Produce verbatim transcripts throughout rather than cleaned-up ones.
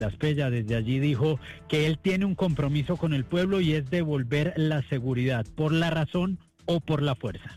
Asprilla desde allí dijo que él tiene un compromiso con el pueblo y es devolver la seguridad, por la razón o por la fuerza.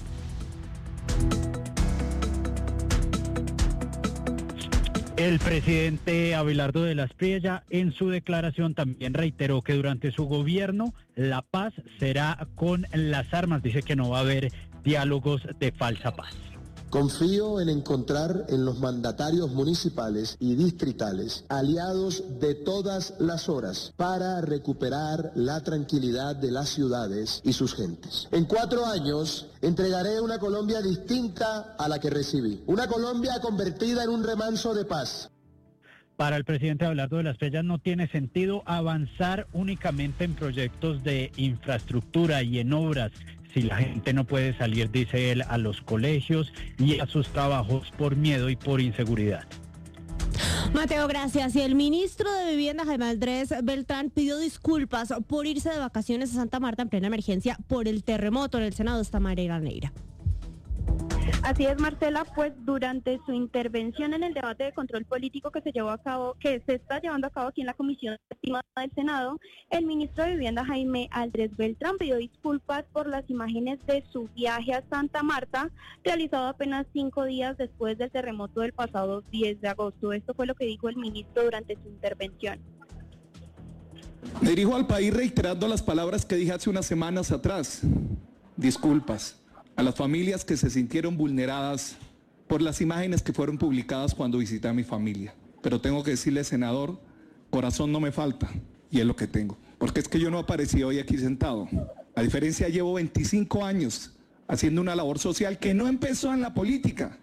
El presidente Abelardo de la Espriella en su declaración también reiteró que durante su gobierno la paz será con las armas. Dice que no va a haber diálogos de falsa paz. Confío en encontrar en los mandatarios municipales y distritales aliados de todas las horas para recuperar la tranquilidad de las ciudades y sus gentes. En cuatro años entregaré una Colombia distinta a la que recibí. Una Colombia convertida en un remanso de paz. Para el presidente Abelardo de la Espriella no tiene sentido avanzar únicamente en proyectos de infraestructura y en obras si la gente no puede salir, dice él, a los colegios y a sus trabajos por miedo y por inseguridad. Mateo, gracias. Y el ministro de Vivienda, Jaime Andrés Beltrán, pidió disculpas por irse de vacaciones a Santa Marta en plena emergencia por el terremoto. En el Senado está Mariela Neira. Así es, Marcela, pues durante su intervención en el debate de control político que se llevó a cabo, que se está llevando a cabo aquí en la Comisión Estimada del Senado, el ministro de Vivienda, Jaime Andrés Beltrán, pidió disculpas por las imágenes de su viaje a Santa Marta, realizado apenas cinco días después del terremoto del pasado diez de agosto. Esto fue lo que dijo el ministro durante su intervención. Me dirijo al país reiterando las palabras que dije hace unas semanas atrás. Disculpas a las familias que se sintieron vulneradas por las imágenes que fueron publicadas cuando visité a mi familia. Pero tengo que decirle, senador, corazón no me falta, y es lo que tengo. Porque es que yo no aparecí hoy aquí sentado. A diferencia, llevo veinticinco años haciendo una labor social que no empezó en la política.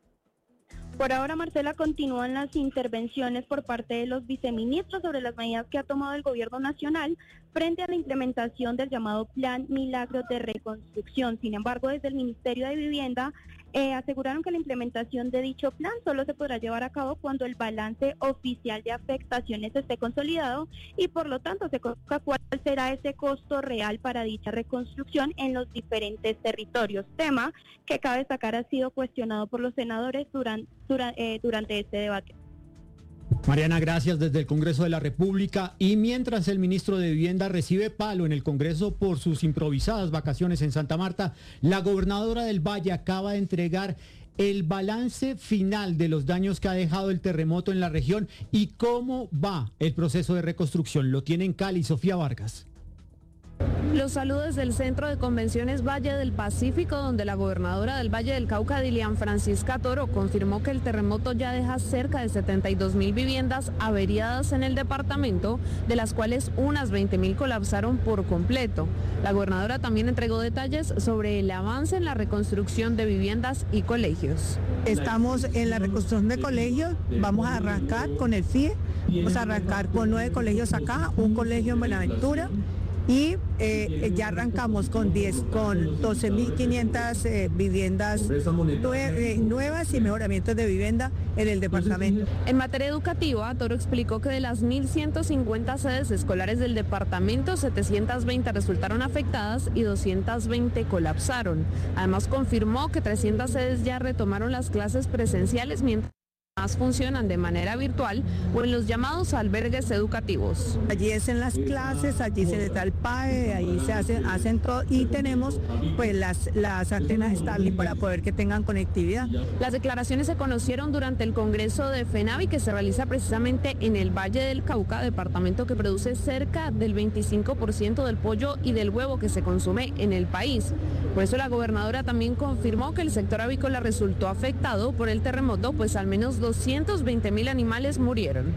Por ahora, Marcela, continúan las intervenciones por parte de los viceministros sobre las medidas que ha tomado el gobierno nacional frente a la implementación del llamado Plan Milagro de Reconstrucción. Sin embargo, desde el Ministerio de Vivienda eh, aseguraron que la implementación de dicho plan solo se podrá llevar a cabo cuando el balance oficial de afectaciones esté consolidado y por lo tanto se conozca cuál será ese costo real para dicha reconstrucción en los diferentes territorios, tema que cabe destacar ha sido cuestionado por los senadores durante, durante, eh, durante este debate. Mariana, gracias desde el Congreso de la República. Y mientras el ministro de Vivienda recibe palo en el Congreso por sus improvisadas vacaciones en Santa Marta, la gobernadora del Valle acaba de entregar el balance final de los daños que ha dejado el terremoto en la región y cómo va el proceso de reconstrucción. Lo tiene en Cali, Sofía Vargas. Los saludos del Centro de Convenciones Valle del Pacífico, donde la gobernadora del Valle del Cauca, Dilian Francisca Toro, confirmó que el terremoto ya deja cerca de setenta y dos mil viviendas averiadas en el departamento, de las cuales unas veinte mil colapsaron por completo. La gobernadora también entregó detalles sobre el avance en la reconstrucción de viviendas y colegios. Estamos en la reconstrucción de colegios, vamos a arrancar con el F I E, vamos a arrancar con nueve colegios acá, un colegio en Buenaventura, y eh, ya arrancamos con diez, con doce mil quinientas eh, viviendas nue nuevas y mejoramientos de vivienda en el departamento. En materia educativa, Toro explicó que de las mil ciento cincuenta sedes escolares del departamento, setecientas veinte resultaron afectadas y doscientas veinte colapsaron. Además, confirmó que trescientas sedes ya retomaron las clases presenciales, mientras más funcionan de manera virtual o en los llamados albergues educativos. Allí es en las clases, allí se les da el P A E, allí se hacen, hacen todo y tenemos pues las, las antenas Starlink para poder que tengan conectividad. Las declaraciones se conocieron durante el Congreso de FENAVI que se realiza precisamente en el Valle del Cauca, departamento que produce cerca del veinticinco por ciento del pollo y del huevo que se consume en el país. Por eso la gobernadora también confirmó que el sector avícola resultó afectado por el terremoto, pues al menos doscientos veinte mil animales murieron.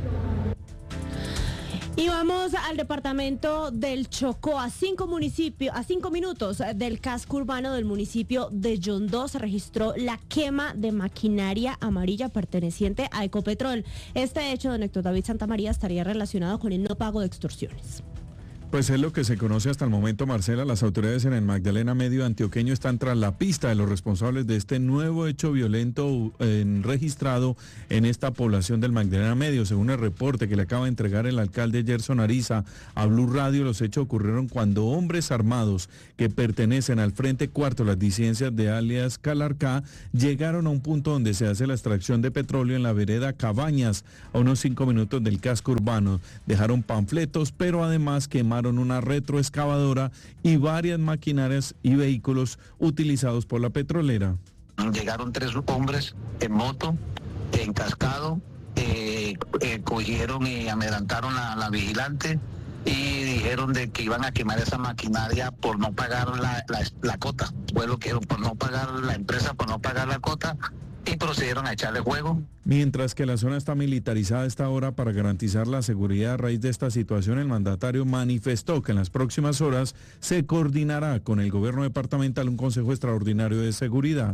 Y vamos al departamento del Chocó, a cinco municipios, a cinco minutos del casco urbano del municipio de Yondó se registró la quema de maquinaria amarilla perteneciente a Ecopetrol. Este hecho, don Héctor David Santamaría, estaría relacionado con el no pago de extorsiones. Pues es lo que se conoce hasta el momento, Marcela. Las autoridades en el Magdalena Medio antioqueño están tras la pista de los responsables de este nuevo hecho violento eh, registrado en esta población del Magdalena Medio. Según el reporte que le acaba de entregar el alcalde Gerson Ariza a Blue Radio, los hechos ocurrieron cuando hombres armados que pertenecen al Frente Cuarto, las disidencias de alias Calarcá, llegaron a un punto donde se hace la extracción de petróleo en la vereda Cabañas, a unos cinco minutos del casco urbano. Dejaron panfletos, pero además quemaron una retroexcavadora y varias maquinarias y vehículos utilizados por la petrolera. Llegaron tres hombres en moto, encascado, eh, eh, cogieron y amedrantaron a la vigilante y dijeron de que iban a quemar esa maquinaria por no pagar la, la, la cota. Fue lo que por no pagar la empresa, por no pagar la cota, y procedieron a echarle fuego. Mientras que la zona está militarizada a esta hora para garantizar la seguridad a raíz de esta situación, el mandatario manifestó que en las próximas horas se coordinará con el gobierno departamental un consejo extraordinario de seguridad.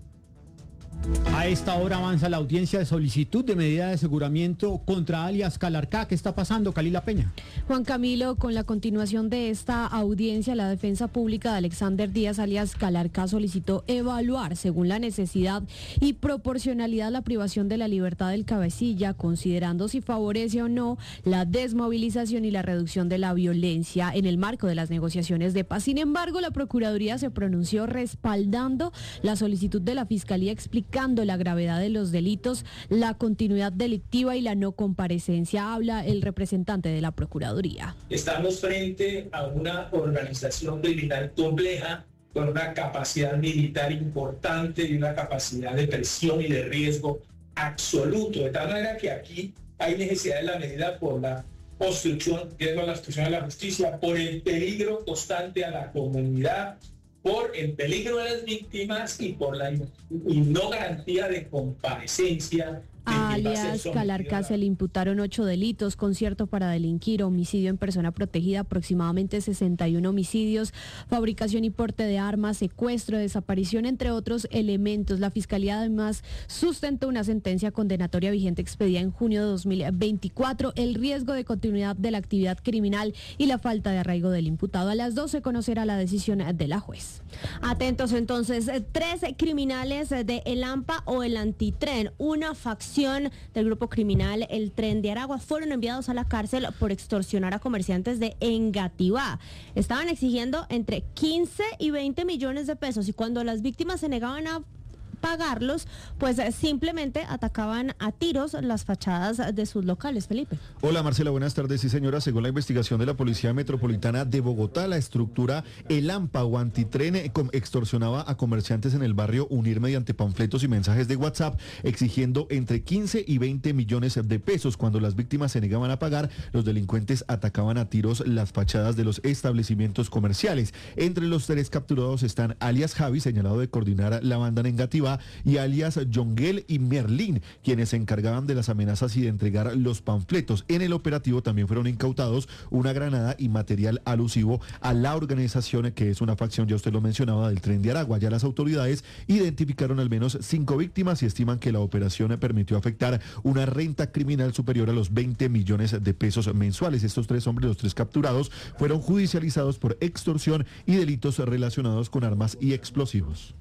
A esta hora avanza la audiencia de solicitud de medida de aseguramiento contra alias Calarcá. ¿Qué está pasando, Calila Peña? Juan Camilo, con la continuación de esta audiencia, la defensa pública de Alexander Díaz alias Calarcá solicitó evaluar, según la necesidad y proporcionalidad, la privación de la libertad del cabecilla, considerando si favorece o no la desmovilización y la reducción de la violencia en el marco de las negociaciones de paz. Sin embargo, la Procuraduría se pronunció respaldando la solicitud de la Fiscalía, explicando la gravedad de los delitos, la continuidad delictiva y la no comparecencia. Habla el representante de la Procuraduría. Estamos frente a una organización criminal compleja, con una capacidad militar importante y una capacidad de presión y de riesgo absoluto, de tal manera que aquí hay necesidad de la medida por la obstrucción, riesgo a la obstrucción de la justicia, por el peligro constante a la comunidad, por el peligro de las víctimas y por la y no garantía de comparecencia. A alias Calarcá se le imputaron ocho delitos: concierto para delinquir, homicidio en persona protegida, aproximadamente sesenta y uno homicidios, fabricación y porte de armas, secuestro, desaparición, entre otros elementos. La Fiscalía además sustentó una sentencia condenatoria vigente expedida en junio de dos mil veinticuatro, el riesgo de continuidad de la actividad criminal y la falta de arraigo del imputado. A las doce conocerá la decisión de la juez. Atentos entonces, tres criminales de El AMPA o el Antitren, una facción del grupo criminal El Tren de Aragua, fueron enviados a la cárcel por extorsionar a comerciantes de Engativá. Estaban exigiendo entre quince y veinte millones de pesos, y cuando las víctimas se negaban a pagarlos, pues simplemente atacaban a tiros las fachadas de sus locales. Felipe. Hola Marcela, buenas tardes. Sí señora, según la investigación de la Policía Metropolitana de Bogotá, la estructura El AMPA o Antitren extorsionaba a comerciantes en el barrio Unir mediante panfletos y mensajes de WhatsApp exigiendo entre quince y veinte millones de pesos. Cuando las víctimas se negaban a pagar, los delincuentes atacaban a tiros las fachadas de los establecimientos comerciales. Entre los tres capturados están alias Javi, señalado de coordinar la banda en Engativá, y alias Jonguel y Merlín, quienes se encargaban de las amenazas y de entregar los panfletos. En el operativo también fueron incautados una granada y material alusivo a la organización, que es una facción, ya usted lo mencionaba, del Tren de Aragua. Ya las autoridades identificaron al menos cinco víctimas y estiman que la operación permitió afectar una renta criminal superior a los veinte millones de pesos mensuales. Estos tres hombres, los tres capturados, fueron judicializados por extorsión y delitos relacionados con armas y explosivos.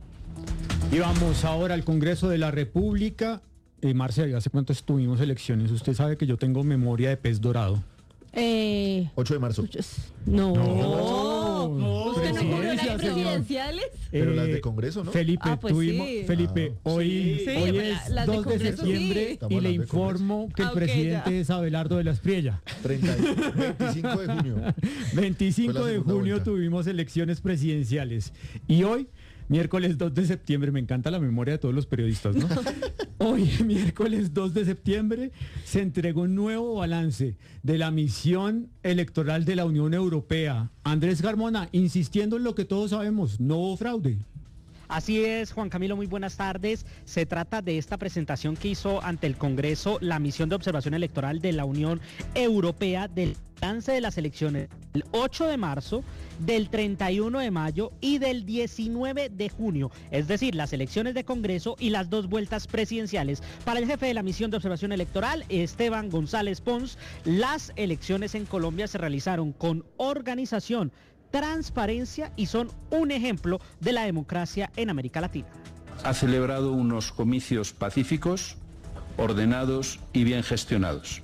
Y vamos ahora al Congreso de la República. Eh, Marcela, ¿hace cuánto estuvimos elecciones? Usted sabe que yo tengo memoria de pez dorado. Eh, ocho de marzo. No. No. no. ¿Usted no cubrió las presidenciales? Pero eh, las de Congreso, ¿no? Felipe, ah, pues tuvimos, sí. Felipe, ah, hoy, sí, hoy la, es las de dos de Congreso, septiembre sí. y le informo que el ah, okay, presidente ya. es Abelardo de la Espriella. treinta, veinticinco de junio. veinticinco de junio vuelta. Tuvimos elecciones presidenciales. Y hoy, miércoles dos de septiembre, me encanta la memoria de todos los periodistas, ¿no? Hoy, miércoles dos de septiembre, se entregó un nuevo balance de la misión electoral de la Unión Europea. Andrés Carmona, insistiendo en lo que todos sabemos, no hubo fraude. Así es, Juan Camilo, muy buenas tardes. Se trata de esta presentación que hizo ante el Congreso la misión de observación electoral de la Unión Europea del balance de las elecciones del ocho de marzo, del treinta y uno de mayo y del diecinueve de junio, es decir, las elecciones de Congreso y las dos vueltas presidenciales. Para el jefe de la misión de observación electoral, Esteban González Pons, las elecciones en Colombia se realizaron con organización, transparencia y son un ejemplo de la democracia en América Latina. Ha celebrado unos comicios pacíficos, ordenados y bien gestionados.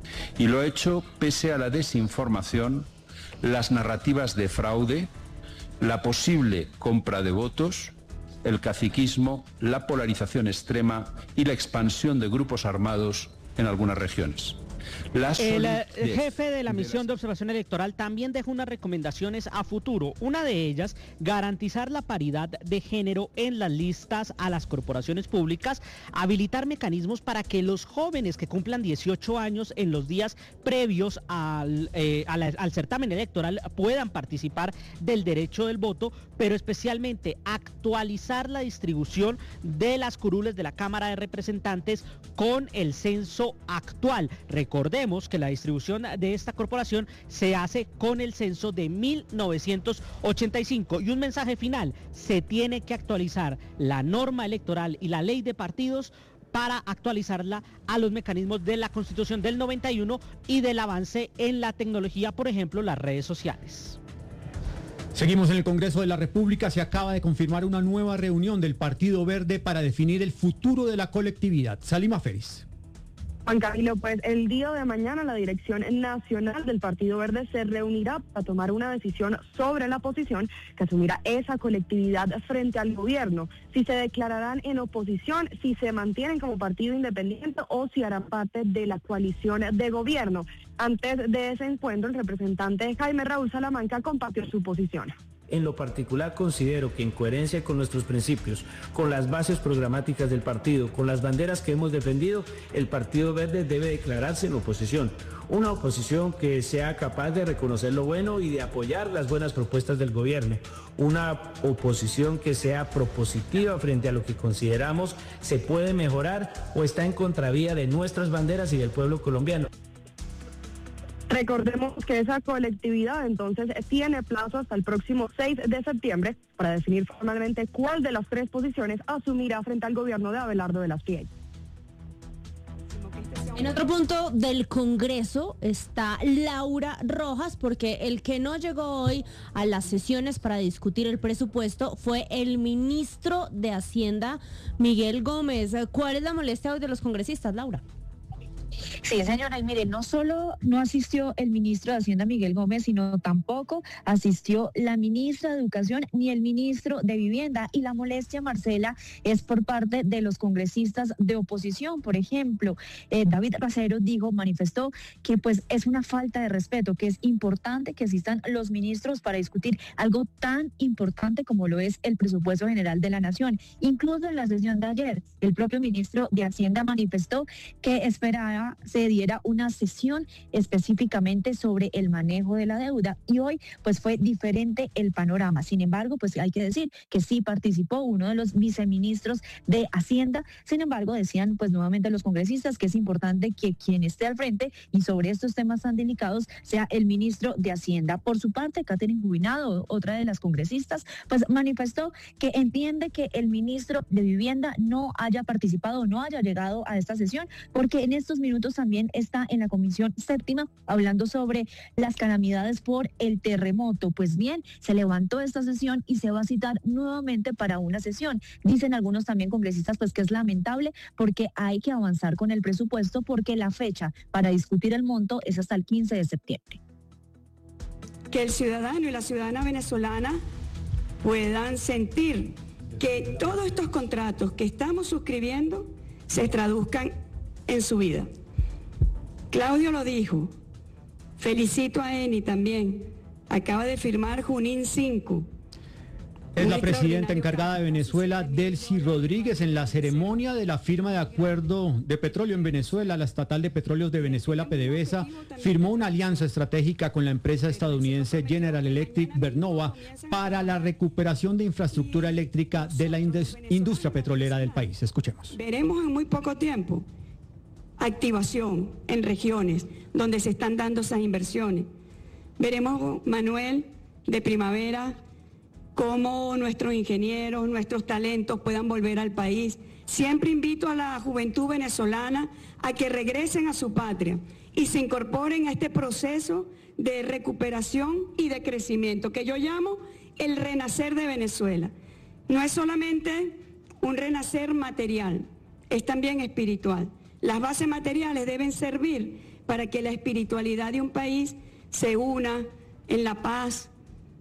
Y lo ha hecho pese a la desinformación, las narrativas de fraude, la posible compra de votos, el caciquismo, la polarización extrema y la expansión de grupos armados en algunas regiones. La el eh, jefe de la misión de observación electoral también dejó unas recomendaciones a futuro. Una de ellas, garantizar la paridad de género en las listas a las corporaciones públicas, habilitar mecanismos para que los jóvenes que cumplan dieciocho años en los días previos al, eh, a la, al certamen electoral puedan participar del derecho del voto, pero especialmente actualizar la distribución de las curules de la Cámara de Representantes con el censo actual. Recordemos que la distribución de esta corporación se hace con el censo de mil novecientos ochenta y cinco. Y un mensaje final: se tiene que actualizar la norma electoral y la ley de partidos para actualizarla a los mecanismos de la Constitución del noventa y uno y del avance en la tecnología, por ejemplo, las redes sociales. Seguimos en el Congreso de la República. Se acaba de confirmar una nueva reunión del Partido Verde para definir el futuro de la colectividad. Salima Félix. Juan Camilo, pues el día de mañana la Dirección Nacional del Partido Verde se reunirá para tomar una decisión sobre la posición que asumirá esa colectividad frente al gobierno. Si se declararán en oposición, si se mantienen como partido independiente o si harán parte de la coalición de gobierno. Antes de ese encuentro, el representante Jaime Raúl Salamanca compartió su posición. En lo particular considero que en coherencia con nuestros principios, con las bases programáticas del partido, con las banderas que hemos defendido, el Partido Verde debe declararse en oposición. Una oposición que sea capaz de reconocer lo bueno y de apoyar las buenas propuestas del gobierno. Una oposición que sea propositiva frente a lo que consideramos se puede mejorar o está en contravía de nuestras banderas y del pueblo colombiano. Recordemos que esa colectividad entonces tiene plazo hasta el próximo seis de septiembre para definir formalmente cuál de las tres posiciones asumirá frente al gobierno de Abelardo de las Piedras. En otro punto del Congreso está Laura Rojas, porque el que no llegó hoy a las sesiones para discutir el presupuesto fue el ministro de Hacienda, Miguel Gómez. ¿Cuál es la molestia hoy de los congresistas, Laura? Sí, señora, y mire, no solo no asistió el ministro de Hacienda Miguel Gómez, sino tampoco asistió la ministra de Educación ni el ministro de Vivienda. Y la molestia, Marcela, es por parte de los congresistas de oposición. Por ejemplo, eh, David Racero dijo, manifestó que pues es una falta de respeto, que es importante que asistan los ministros para discutir algo tan importante como lo es el presupuesto general de la Nación. Incluso en la sesión de ayer, el propio ministro de Hacienda manifestó que esperaba se diera una sesión específicamente sobre el manejo de la deuda, y hoy pues fue diferente el panorama. Sin embargo, pues hay que decir que sí participó uno de los viceministros de Hacienda. Sin embargo, decían pues nuevamente los congresistas que es importante que quien esté al frente y sobre estos temas tan delicados sea el ministro de Hacienda. Por su parte, Catherine Jubinado, otra de las congresistas, pues manifestó que entiende que el ministro de Vivienda no haya participado, no haya llegado a esta sesión, porque en estos minutos también está en la comisión séptima hablando sobre las calamidades por el terremoto. Pues bien, se levantó esta sesión y se va a citar nuevamente para una sesión. Dicen algunos también congresistas pues que es lamentable porque hay que avanzar con el presupuesto, porque la fecha para discutir el monto es hasta el quince de septiembre. Que el ciudadano y la ciudadana venezolana puedan sentir que todos estos contratos que estamos suscribiendo se traduzcan en su vida. Claudio lo dijo, felicito a Eni también, acaba de firmar Junín cinco. Es Un la presidenta extraordinario encargada de Venezuela, Delcy Rodríguez, en la ceremonia de la firma de acuerdo de petróleo en Venezuela. La estatal de petróleos de Venezuela, PDVSA, firmó una alianza estratégica con la empresa estadounidense General Electric Vernova para la recuperación de infraestructura eléctrica de la industria petrolera del país. Escuchemos. Veremos en muy poco tiempo activación en regiones donde se están dando esas inversiones. Veremos, Manuel, de primavera, cómo nuestros ingenieros, nuestros talentos puedan volver al país. Siempre invito a la juventud venezolana a que regresen a su patria y se incorporen a este proceso de recuperación y de crecimiento que yo llamo el renacer de Venezuela. No es solamente un renacer material, es también espiritual. Las bases materiales deben servir para que la espiritualidad de un país se una en la paz,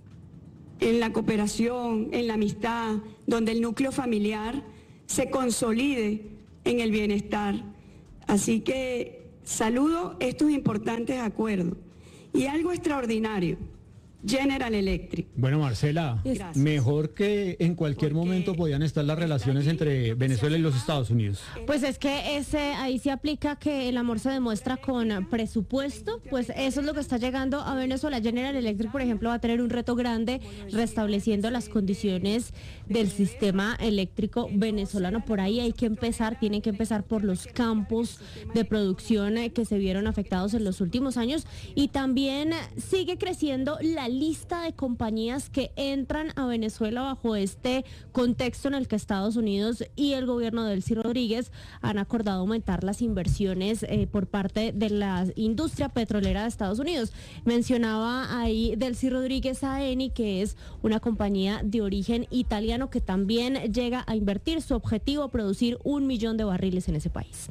en la cooperación, en la amistad, donde el núcleo familiar se consolide en el bienestar. Así que saludo estos importantes acuerdos. Y algo extraordinario, General Electric. Bueno, Marcela, Gracias. mejor que en cualquier momento podían estar las relaciones entre Venezuela y los Estados Unidos. Pues es que ese ahí se aplica que el amor se demuestra con presupuesto, pues eso es lo que está llegando a Venezuela. General Electric, por ejemplo, va a tener un reto grande restableciendo las condiciones del sistema eléctrico venezolano. Por ahí hay que empezar, tienen que empezar por los campos de producción eh, que se vieron afectados en los últimos años, y también sigue creciendo la lista de compañías que entran a Venezuela bajo este contexto en el que Estados Unidos y el gobierno de Delcy Rodríguez han acordado aumentar las inversiones eh, por parte de la industria petrolera de Estados Unidos. Mencionaba ahí Delcy Rodríguez a Eni, que es una compañía de origen italiano que también llega a invertir. Su objetivo, producir un millón de barriles en ese país.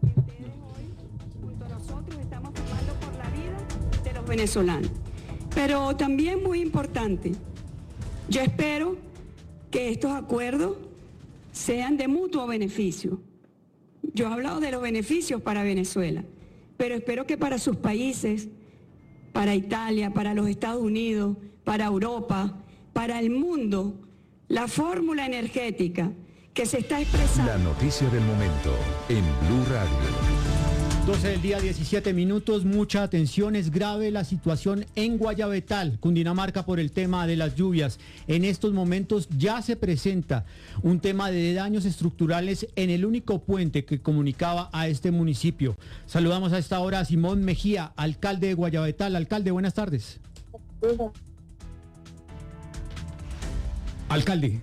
Junto a nosotros estamos firmando por la vida de los venezolanos. Pero también muy importante, yo espero que estos acuerdos sean de mutuo beneficio. Yo he hablado de los beneficios para Venezuela, pero espero que para sus países, para Italia, para los Estados Unidos, para Europa, para el mundo, la fórmula energética que se está expresando. La noticia del momento en Blue Radio. doce del día, diecisiete minutos, mucha atención, es grave la situación en Guayabetal, Cundinamarca, por el tema de las lluvias. En estos momentos ya se presenta un tema de daños estructurales en el único puente que comunicaba a este municipio. Saludamos a esta hora a Simón Mejía, alcalde de Guayabetal. Alcalde, buenas tardes. Alcalde.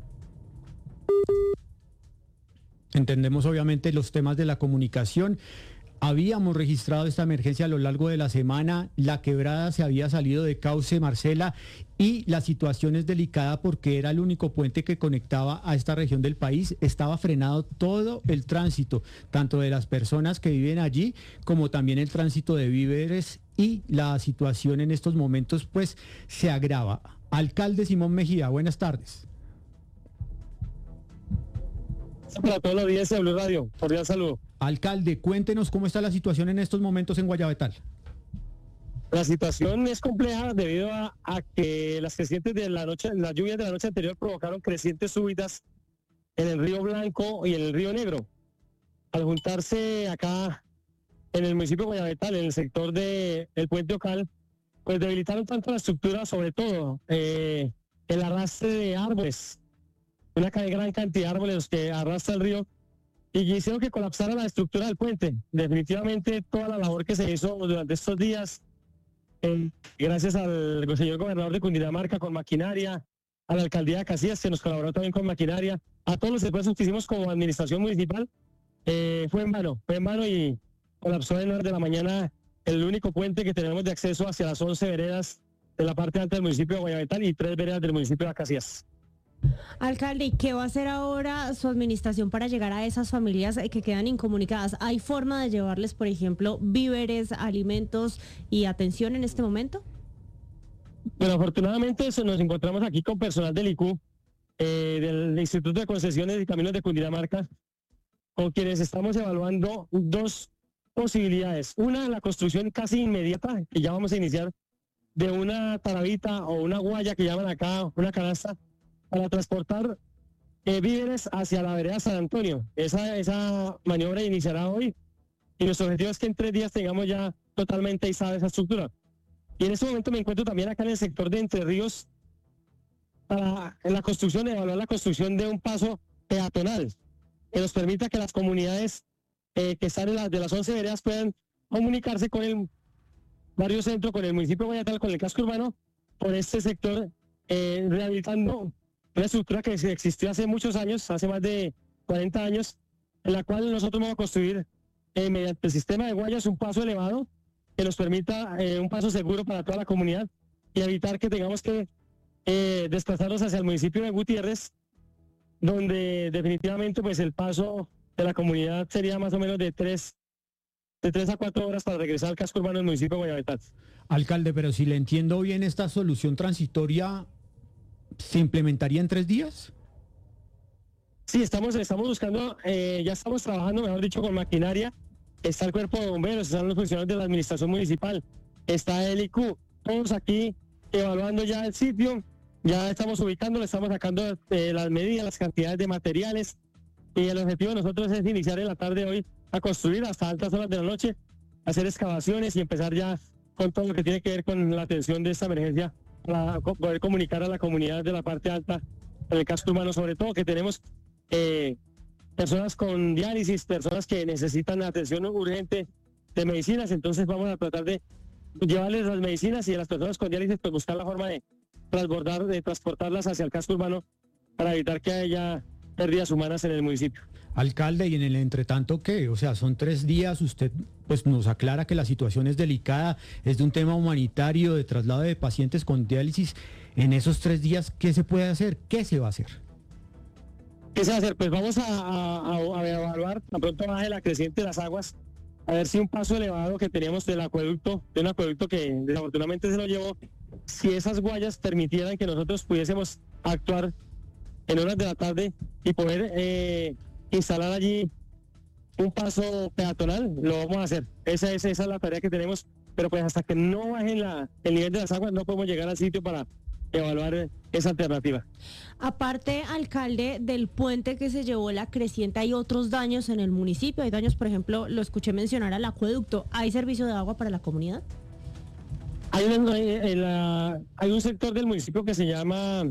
Entendemos obviamente los temas de la comunicación. Habíamos registrado esta emergencia a lo largo de la semana, la quebrada se había salido de cauce, Marcela, y la situación es delicada porque era el único puente que conectaba a esta región del país. Estaba frenado todo el tránsito, tanto de las personas que viven allí como también el tránsito de víveres, y la situación en estos momentos pues se agrava. Alcalde Simón Mejía, buenas tardes. Para toda la audiencia de Blue Radio, cordial saludo. Alcalde, cuéntenos cómo está la situación en estos momentos en Guayabetal. La situación es compleja debido a, a que las crecientes de la noche, las lluvias de la noche anterior provocaron crecientes súbitas en el Río Blanco y en el Río Negro. Al juntarse acá en el municipio de Guayabetal, en el sector del Puente Ocal, pues debilitaron tanto la estructura, sobre todo eh, el arrastre de árboles, una gran cantidad de árboles que arrastra el río, y hicieron que colapsara la estructura del puente. Definitivamente toda la labor que se hizo durante estos días, eh, gracias al señor gobernador de Cundinamarca con maquinaria, a la alcaldía de Casillas que nos colaboró también con maquinaria, a todos los esfuerzos que hicimos como administración municipal, eh, fue en vano, fue en vano y colapsó en horas de la mañana el único puente que tenemos de acceso hacia las once veredas de la parte alta del municipio de Guayabetal y tres veredas del municipio de Casillas. Alcalde, ¿y qué va a hacer ahora su administración para llegar a esas familias que quedan incomunicadas? ¿Hay forma de llevarles, por ejemplo, víveres, alimentos y atención en este momento? Bueno, afortunadamente eso, nos encontramos aquí con personal del I C U, eh, del Instituto de Concesiones y Caminos de Cundinamarca, con quienes estamos evaluando dos posibilidades. Una, la construcción casi inmediata, que ya vamos a iniciar, de una tarabita o una guaya que llaman acá, una canasta, para transportar eh, víveres hacia la vereda San Antonio. Esa, esa maniobra iniciará hoy y nuestro objetivo es que en tres días tengamos ya totalmente izada esa estructura. Y en este momento me encuentro también acá en el sector de Entre Ríos para en la construcción, evaluar la construcción de un paso peatonal que nos permita que las comunidades eh, que están en las, de las once veredas puedan comunicarse con el barrio centro, con el municipio de Guayatal, con el casco urbano, por este sector, eh, rehabilitando una estructura que existió hace muchos años, hace más de cuarenta años, en la cual nosotros vamos a construir eh, mediante el sistema de guayas un paso elevado que nos permita eh, un paso seguro para toda la comunidad y evitar que tengamos que eh, desplazarnos hacia el municipio de Gutiérrez, donde definitivamente pues el paso de la comunidad sería más o menos de tres, de tres a cuatro horas para regresar al casco urbano del municipio de Guayabetal. Alcalde, pero si le entiendo bien, esta solución transitoria se implementaría en tres días. Sí, estamos, estamos buscando, eh, ya estamos trabajando, mejor dicho, con maquinaria. Está el cuerpo de bomberos, están los funcionarios de la administración municipal, está el I Q, todos aquí evaluando ya el sitio, ya estamos ubicando, le estamos sacando eh, las medidas, las cantidades de materiales, y el objetivo de nosotros es iniciar en la tarde de hoy a construir hasta altas horas de la noche, hacer excavaciones y empezar ya con todo lo que tiene que ver con la atención de esta emergencia para poder comunicar a la comunidad de la parte alta, en el casco urbano sobre todo, que tenemos eh, personas con diálisis, personas que necesitan atención urgente de medicinas, entonces vamos a tratar de llevarles las medicinas y a las personas con diálisis pues buscar la forma de transbordar, de transportarlas hacia el casco urbano para evitar que haya pérdidas humanas en el municipio. Alcalde, y en el entretanto, ¿qué? O sea, son tres días, usted pues nos aclara que la situación es delicada, es de un tema humanitario, de traslado de pacientes con diálisis. En esos tres días, ¿qué se puede hacer? ¿Qué se va a hacer? ¿Qué se va a hacer? Pues vamos a, a, a evaluar, tan pronto baje la creciente de las aguas, a ver si un paso elevado que teníamos del acueducto, de un acueducto que desafortunadamente se lo llevó, si esas guayas permitieran que nosotros pudiésemos actuar en horas de la tarde y poder eh, instalar allí un paso peatonal, lo vamos a hacer. Esa, esa, esa es la tarea que tenemos, pero pues hasta que no bajen la, el nivel de las aguas no podemos llegar al sitio para evaluar esa alternativa. Aparte, alcalde, del puente que se llevó la creciente, ¿hay otros daños en el municipio? Hay daños, por ejemplo, lo escuché mencionar al acueducto. ¿Hay servicio de agua para la comunidad? Hay, una, hay, la, hay un sector del municipio que se llama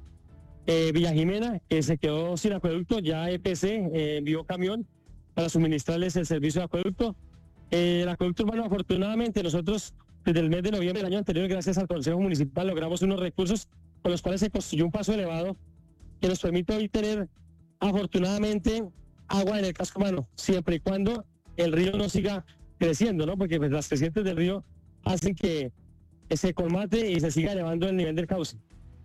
eh, Villa Jimena, que se quedó sin acueducto. Ya E P C eh, envió camión para suministrarles el servicio de acueducto. Eh, el acueducto urbano, afortunadamente, nosotros desde el mes de noviembre del año anterior, gracias al Consejo Municipal, logramos unos recursos con los cuales se construyó un paso elevado que nos permite hoy tener, afortunadamente, agua en el casco urbano, siempre y cuando el río no siga creciendo, ¿no? Porque pues, las crecientes del río hacen que se colmate y se siga elevando el nivel del cauce.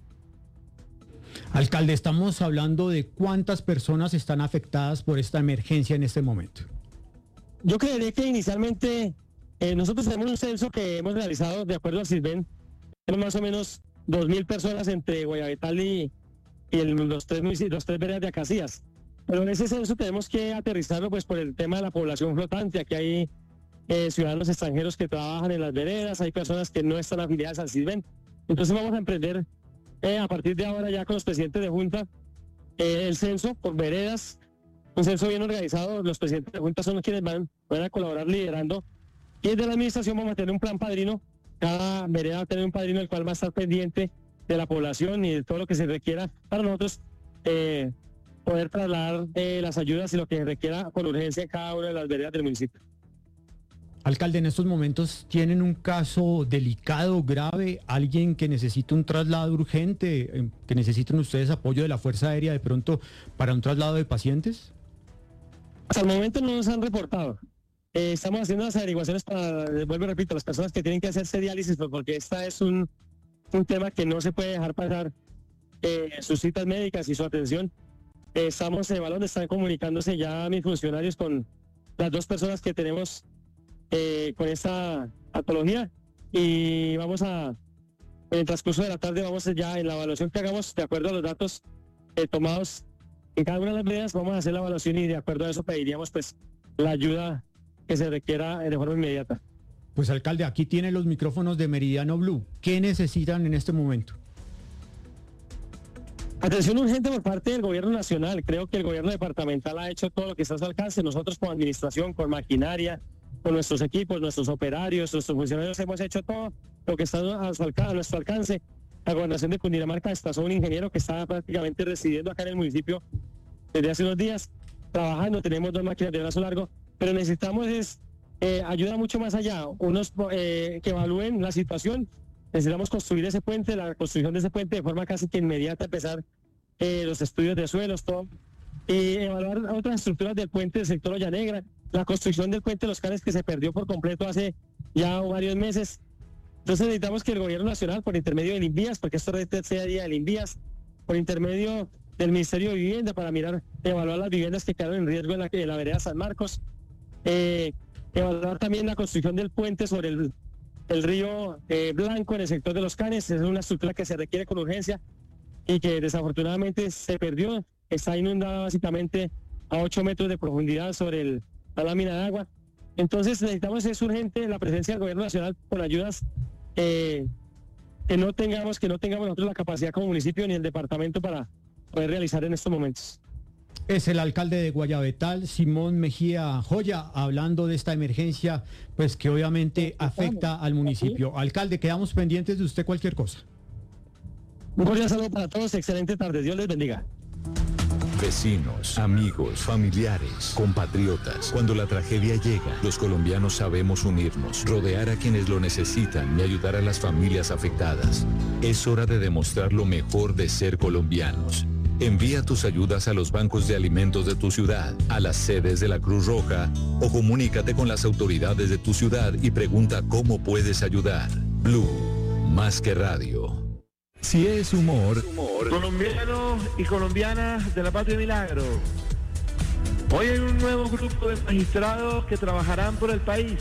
Alcalde, estamos hablando de cuántas personas están afectadas por esta emergencia en este momento. Yo creería que inicialmente eh, nosotros tenemos un censo que hemos realizado de acuerdo al CISBEN, tenemos más o menos dos mil personas entre Guayabetal y, y el, los tres municipios, los tres veredas de Acacías. Pero en ese censo tenemos que aterrizarlo pues por el tema de la población flotante. Aquí hay eh, ciudadanos extranjeros que trabajan en las veredas, hay personas que no están afiliadas al CISBEN. Entonces vamos a emprender eh, a partir de ahora ya con los presidentes de Junta eh, el censo por veredas, un censo bien organizado. Los presidentes de Junta son los quienes van, van a colaborar liderando. Y desde la administración vamos a tener un plan padrino. Cada vereda va a tener un padrino el cual va a estar pendiente de la población y de todo lo que se requiera para nosotros eh, poder trasladar eh, las ayudas y lo que se requiera con urgencia en cada una de las veredas del municipio. Alcalde, en estos momentos tienen un caso delicado, grave, alguien que necesita un traslado urgente, que necesitan ustedes apoyo de la Fuerza Aérea de pronto para un traslado de pacientes. Hasta el momento no nos han reportado. Eh, estamos haciendo las averiguaciones para, vuelvo y repito, las personas que tienen que hacerse diálisis, porque esta es un, un tema que no se puede dejar pasar eh, sus citas médicas y su atención. Eh, estamos evaluando, están comunicándose ya mis funcionarios con las dos personas que tenemos eh, con esta patología y vamos a, en el transcurso de la tarde, vamos ya en la evaluación que hagamos, de acuerdo a los datos eh, tomados en cada una de las veredas, vamos a hacer la evaluación y de acuerdo a eso pediríamos pues la ayuda que se requiera de forma inmediata. Pues alcalde, aquí tiene los micrófonos de Meridiano Blue. ¿Qué necesitan en este momento? Atención urgente por parte del gobierno nacional. Creo que el gobierno departamental ha hecho todo lo que está a su alcance. Nosotros como administración, con maquinaria, con nuestros equipos, nuestros operarios, nuestros funcionarios, hemos hecho todo lo que está a, su alcance, a nuestro alcance. La gobernación de Cundinamarca desplazó un ingeniero que estaba prácticamente residiendo acá en el municipio desde hace unos días, trabajando. Tenemos dos máquinas de brazo largo, pero necesitamos es eh, ayuda mucho más allá, unos eh, que evalúen la situación. Necesitamos construir ese puente, la construcción de ese puente de forma casi que inmediata, empezar eh, los estudios de suelos, todo, y evaluar otras estructuras del puente del sector Olla Negra, la construcción del puente de los Canes que se perdió por completo hace ya varios meses. Entonces necesitamos que el gobierno nacional, por intermedio del INVIAS, porque esto sea día del INVIAS, por intermedio del Ministerio de Vivienda, para mirar, evaluar las viviendas que quedaron en riesgo en la, en la vereda San Marcos, eh, evaluar también la construcción del puente sobre el El río eh, Blanco en el sector de los Canes. Es una estructura que se requiere con urgencia y que desafortunadamente se perdió. Está inundada básicamente a ocho metros de profundidad sobre el, la lámina de agua. Entonces necesitamos, es urgente la presencia del gobierno nacional con ayudas eh, que no tengamos, que no tengamos nosotros la capacidad como municipio ni el departamento para poder realizar en estos momentos. Es el alcalde de Guayabetal, Simón Mejía Joya, hablando de esta emergencia, pues que obviamente afecta al municipio. Alcalde, quedamos pendientes de usted cualquier cosa. Un cordial saludo para todos, excelente tarde, Dios les bendiga. Vecinos, amigos, familiares, compatriotas. Cuando la tragedia llega, los colombianos sabemos unirnos, rodear a quienes lo necesitan y ayudar a las familias afectadas. Es hora de demostrar lo mejor de ser colombianos. Envía tus ayudas a los bancos de alimentos de tu ciudad, a las sedes de la Cruz Roja o comunícate con las autoridades de tu ciudad y pregunta cómo puedes ayudar. Blue, más que radio. Si es humor, colombianos y colombianas de la Patria Milagro, hoy hay un nuevo grupo de magistrados que trabajarán por el país.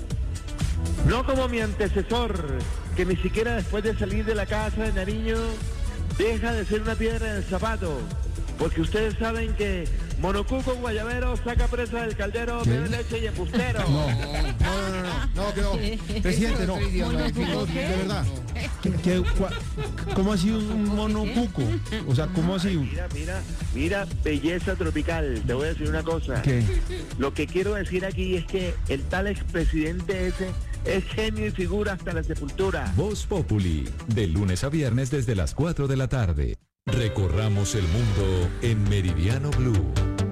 No como mi antecesor, que ni siquiera después de salir de la casa de Nariño deja de ser una piedra en el zapato, porque ustedes saben que Monocuco Guayabero saca presa del caldero, bebe leche y embustero. No, no, no, no, no, que no. Presidente, no. No, de verdad. ¿Qué, qué, ¿Cómo así un monocuco? O sea, ¿cómo así? Mira, mira, mira, belleza tropical. Te voy a decir una cosa. ¿Qué? Lo que quiero decir aquí es que el tal expresidente ese es genio y figura hasta la sepultura. Voz Populi, de lunes a viernes desde las cuatro de la tarde. Recorramos el mundo en Meridiano Blue.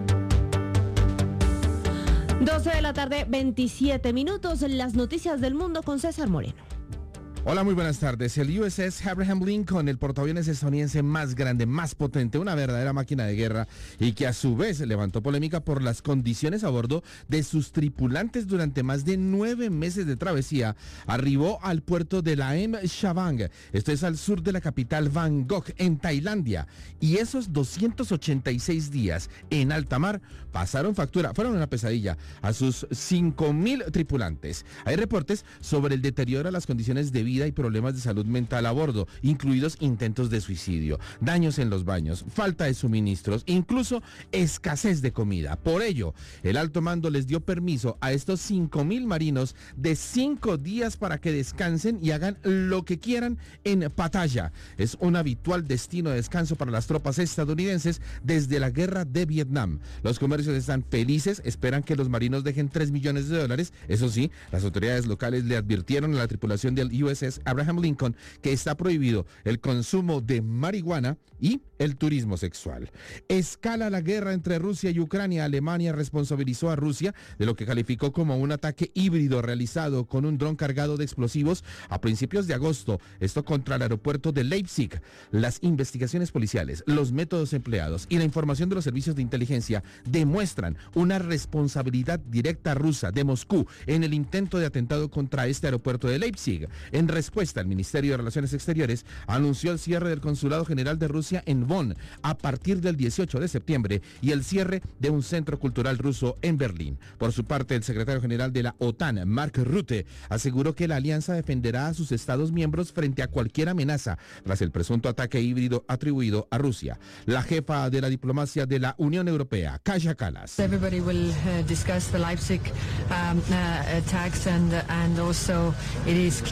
doce de la tarde, veintisiete minutos. Las noticias del mundo con César Moreno. Hola, muy buenas tardes. El U S S Abraham Lincoln, el portaaviones estadounidense más grande, más potente, una verdadera máquina de guerra y que a su vez levantó polémica por las condiciones a bordo de sus tripulantes durante más de nueve meses de travesía, arribó al puerto de Laem Chavang, esto es al sur de la capital Bangkok, en Tailandia, y esos doscientos ochenta y seis días en alta mar pasaron factura, fueron una pesadilla a sus cinco mil tripulantes. Hay reportes sobre el deterioro de las condiciones de vida y problemas de salud mental a bordo, incluidos intentos de suicidio, daños en los baños, falta de suministros, incluso escasez de comida. Por ello, el alto mando les dio permiso a estos cinco mil marinos de cinco días para que descansen y hagan lo que quieran en Pattaya. Es un habitual destino de descanso para las tropas estadounidenses desde la guerra de Vietnam. Los comercios están felices, esperan que los marinos dejen tres millones de dólares. Eso sí, las autoridades locales le advirtieron a la tripulación del U S S Abraham Lincoln que está prohibido el consumo de marihuana y el turismo sexual. Escala la guerra entre Rusia y Ucrania. Alemania responsabilizó a Rusia de lo que calificó como un ataque híbrido realizado con un dron cargado de explosivos a principios de agosto, esto contra el aeropuerto de Leipzig. Las investigaciones policiales, los métodos empleados y la información de los servicios de inteligencia demuestran una responsabilidad directa rusa de Moscú en el intento de atentado contra este aeropuerto de Leipzig. En respuesta, el Ministerio de Relaciones Exteriores anunció el cierre del Consulado General de Rusia en Bonn a partir del dieciocho de septiembre y el cierre de un centro cultural ruso en Berlín. Por su parte, el secretario general de la OTAN, Mark Rutte, aseguró que la alianza defenderá a sus estados miembros frente a cualquier amenaza tras el presunto ataque híbrido atribuido a Rusia. La jefa de la diplomacia de la Unión Europea, Kaja Kallas. Everybody will uh, discuss the Leipzig um, uh, attacks and uh, and also it is clear that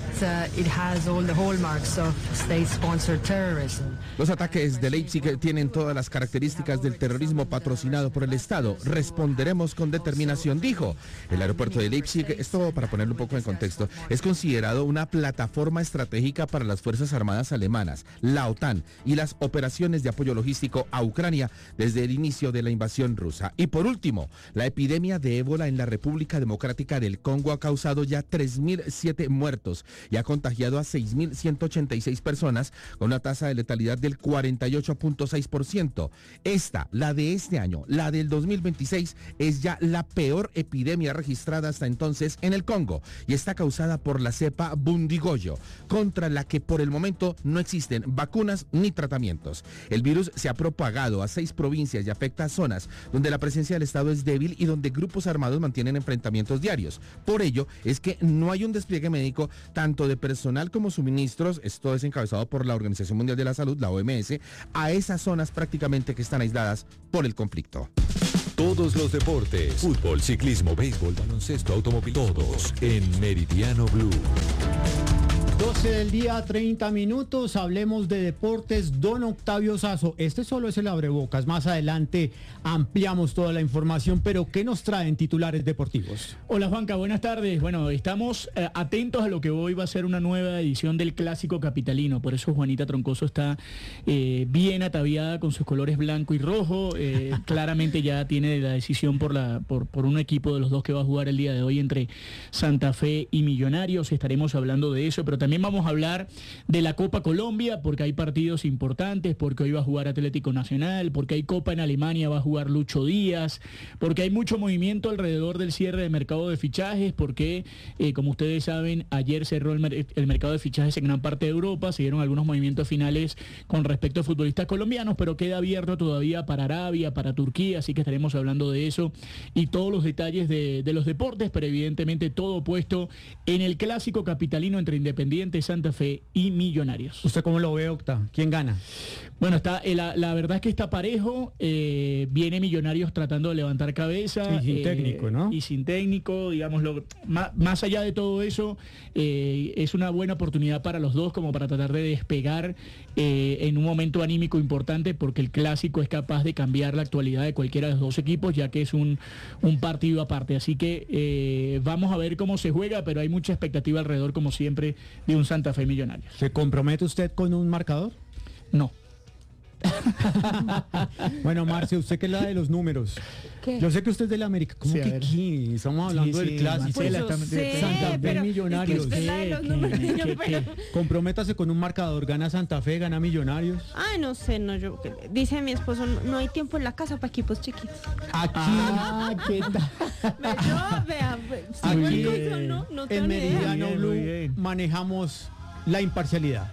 uh, it has all the hallmarks of state-sponsored terrorism. Los ataques de Leipzig tienen todas las características del terrorismo patrocinado por el Estado. Responderemos con determinación, dijo. El aeropuerto de Leipzig, esto para ponerlo un poco en contexto, es considerado una plataforma estratégica para las Fuerzas Armadas alemanas, la OTAN y las operaciones de apoyo logístico a Ucrania desde el inicio de la invasión rusa. Y por último, la epidemia de ébola en la República Democrática del Congo ha causado ya tres mil siete muertos y ha contagiado a seis mil ciento ochenta y seis personas con una tasa de letalidad del cuarenta y ocho punto seis por ciento. Esta, la de este año, la del dos mil veintiséis, es ya la peor epidemia registrada hasta entonces en el Congo y está causada por la cepa Bundigoyo, contra la que por el momento no existen vacunas ni tratamientos. El virus se ha propagado a seis provincias y afecta a zonas donde la presencia del Estado es débil y donde grupos armados mantienen enfrentamientos diarios. Por ello es que no hay un despliegue médico tanto de personal como suministros, esto es encabezado por la Organización Mundial de la Salud, la O M S, a esas zonas prácticamente que están aisladas por el conflicto. Todos los deportes, fútbol, ciclismo, béisbol, baloncesto, automóvil, todos en Meridiano Blue. doce del día, treinta minutos, hablemos de deportes. Don Octavio Sazo, este solo es el abrebocas, más adelante ampliamos toda la información, pero ¿qué nos traen titulares deportivos? Hola Juanca, buenas tardes. Bueno, estamos eh, atentos a lo que hoy va a ser una nueva edición del Clásico Capitalino, por eso Juanita Troncoso está eh, bien ataviada con sus colores blanco y rojo, eh, claramente ya tiene la decisión por, la, por, por un equipo de los dos que va a jugar el día de hoy entre Santa Fe y Millonarios, estaremos hablando de eso, pero también También vamos a hablar de la Copa Colombia, porque hay partidos importantes, porque hoy va a jugar Atlético Nacional, porque hay Copa en Alemania, va a jugar Lucho Díaz, porque hay mucho movimiento alrededor del cierre de mercado de fichajes, porque, eh, como ustedes saben, ayer cerró el, mer el mercado de fichajes en gran parte de Europa, se dieron algunos movimientos finales con respecto a futbolistas colombianos, pero queda abierto todavía para Arabia, para Turquía, así que estaremos hablando de eso y todos los detalles de, de los deportes, pero evidentemente todo puesto en el Clásico Capitalino entre Independiente, Santa Fe y Millonarios. ¿Usted cómo lo ve, Octa? ¿Quién gana? Bueno, está, eh, la, la verdad es que está parejo, eh, viene Millonarios tratando de levantar cabeza. Y sin eh, técnico, ¿no? Y sin técnico, digámoslo, más, más allá de todo eso, eh, es una buena oportunidad para los dos como para tratar de despegar eh, en un momento anímico importante, porque el Clásico es capaz de cambiar la actualidad de cualquiera de los dos equipos, ya que es un, un partido aparte. Así que eh, vamos a ver cómo se juega, pero hay mucha expectativa alrededor, como siempre, de un Santa Fe Millonarios. ¿Se compromete usted con un marcador? No. Bueno, Marce, usted que es la de los números. ¿Qué? Yo sé que usted es de la América. ¿Cómo Sí, que aquí? Estamos hablando Sí, del sí, clásico. Pues yo sé, Santa Fe pero Millonarios. es que usted es la de los números, ¿Qué, yo, qué, pero- Comprométase con un marcador. Gana Santa Fe, gana Millonarios. Ay, no sé, no, yo, dice mi esposo, no, no hay tiempo en la casa para equipos chiquitos. Aquí, Ah, ¿qué tal? Ve, yo, vea, ve, sigo Aquí, el consejo, no, no tengo en ni idea. Meridiano Bien, Blue muy bien. manejamos la imparcialidad.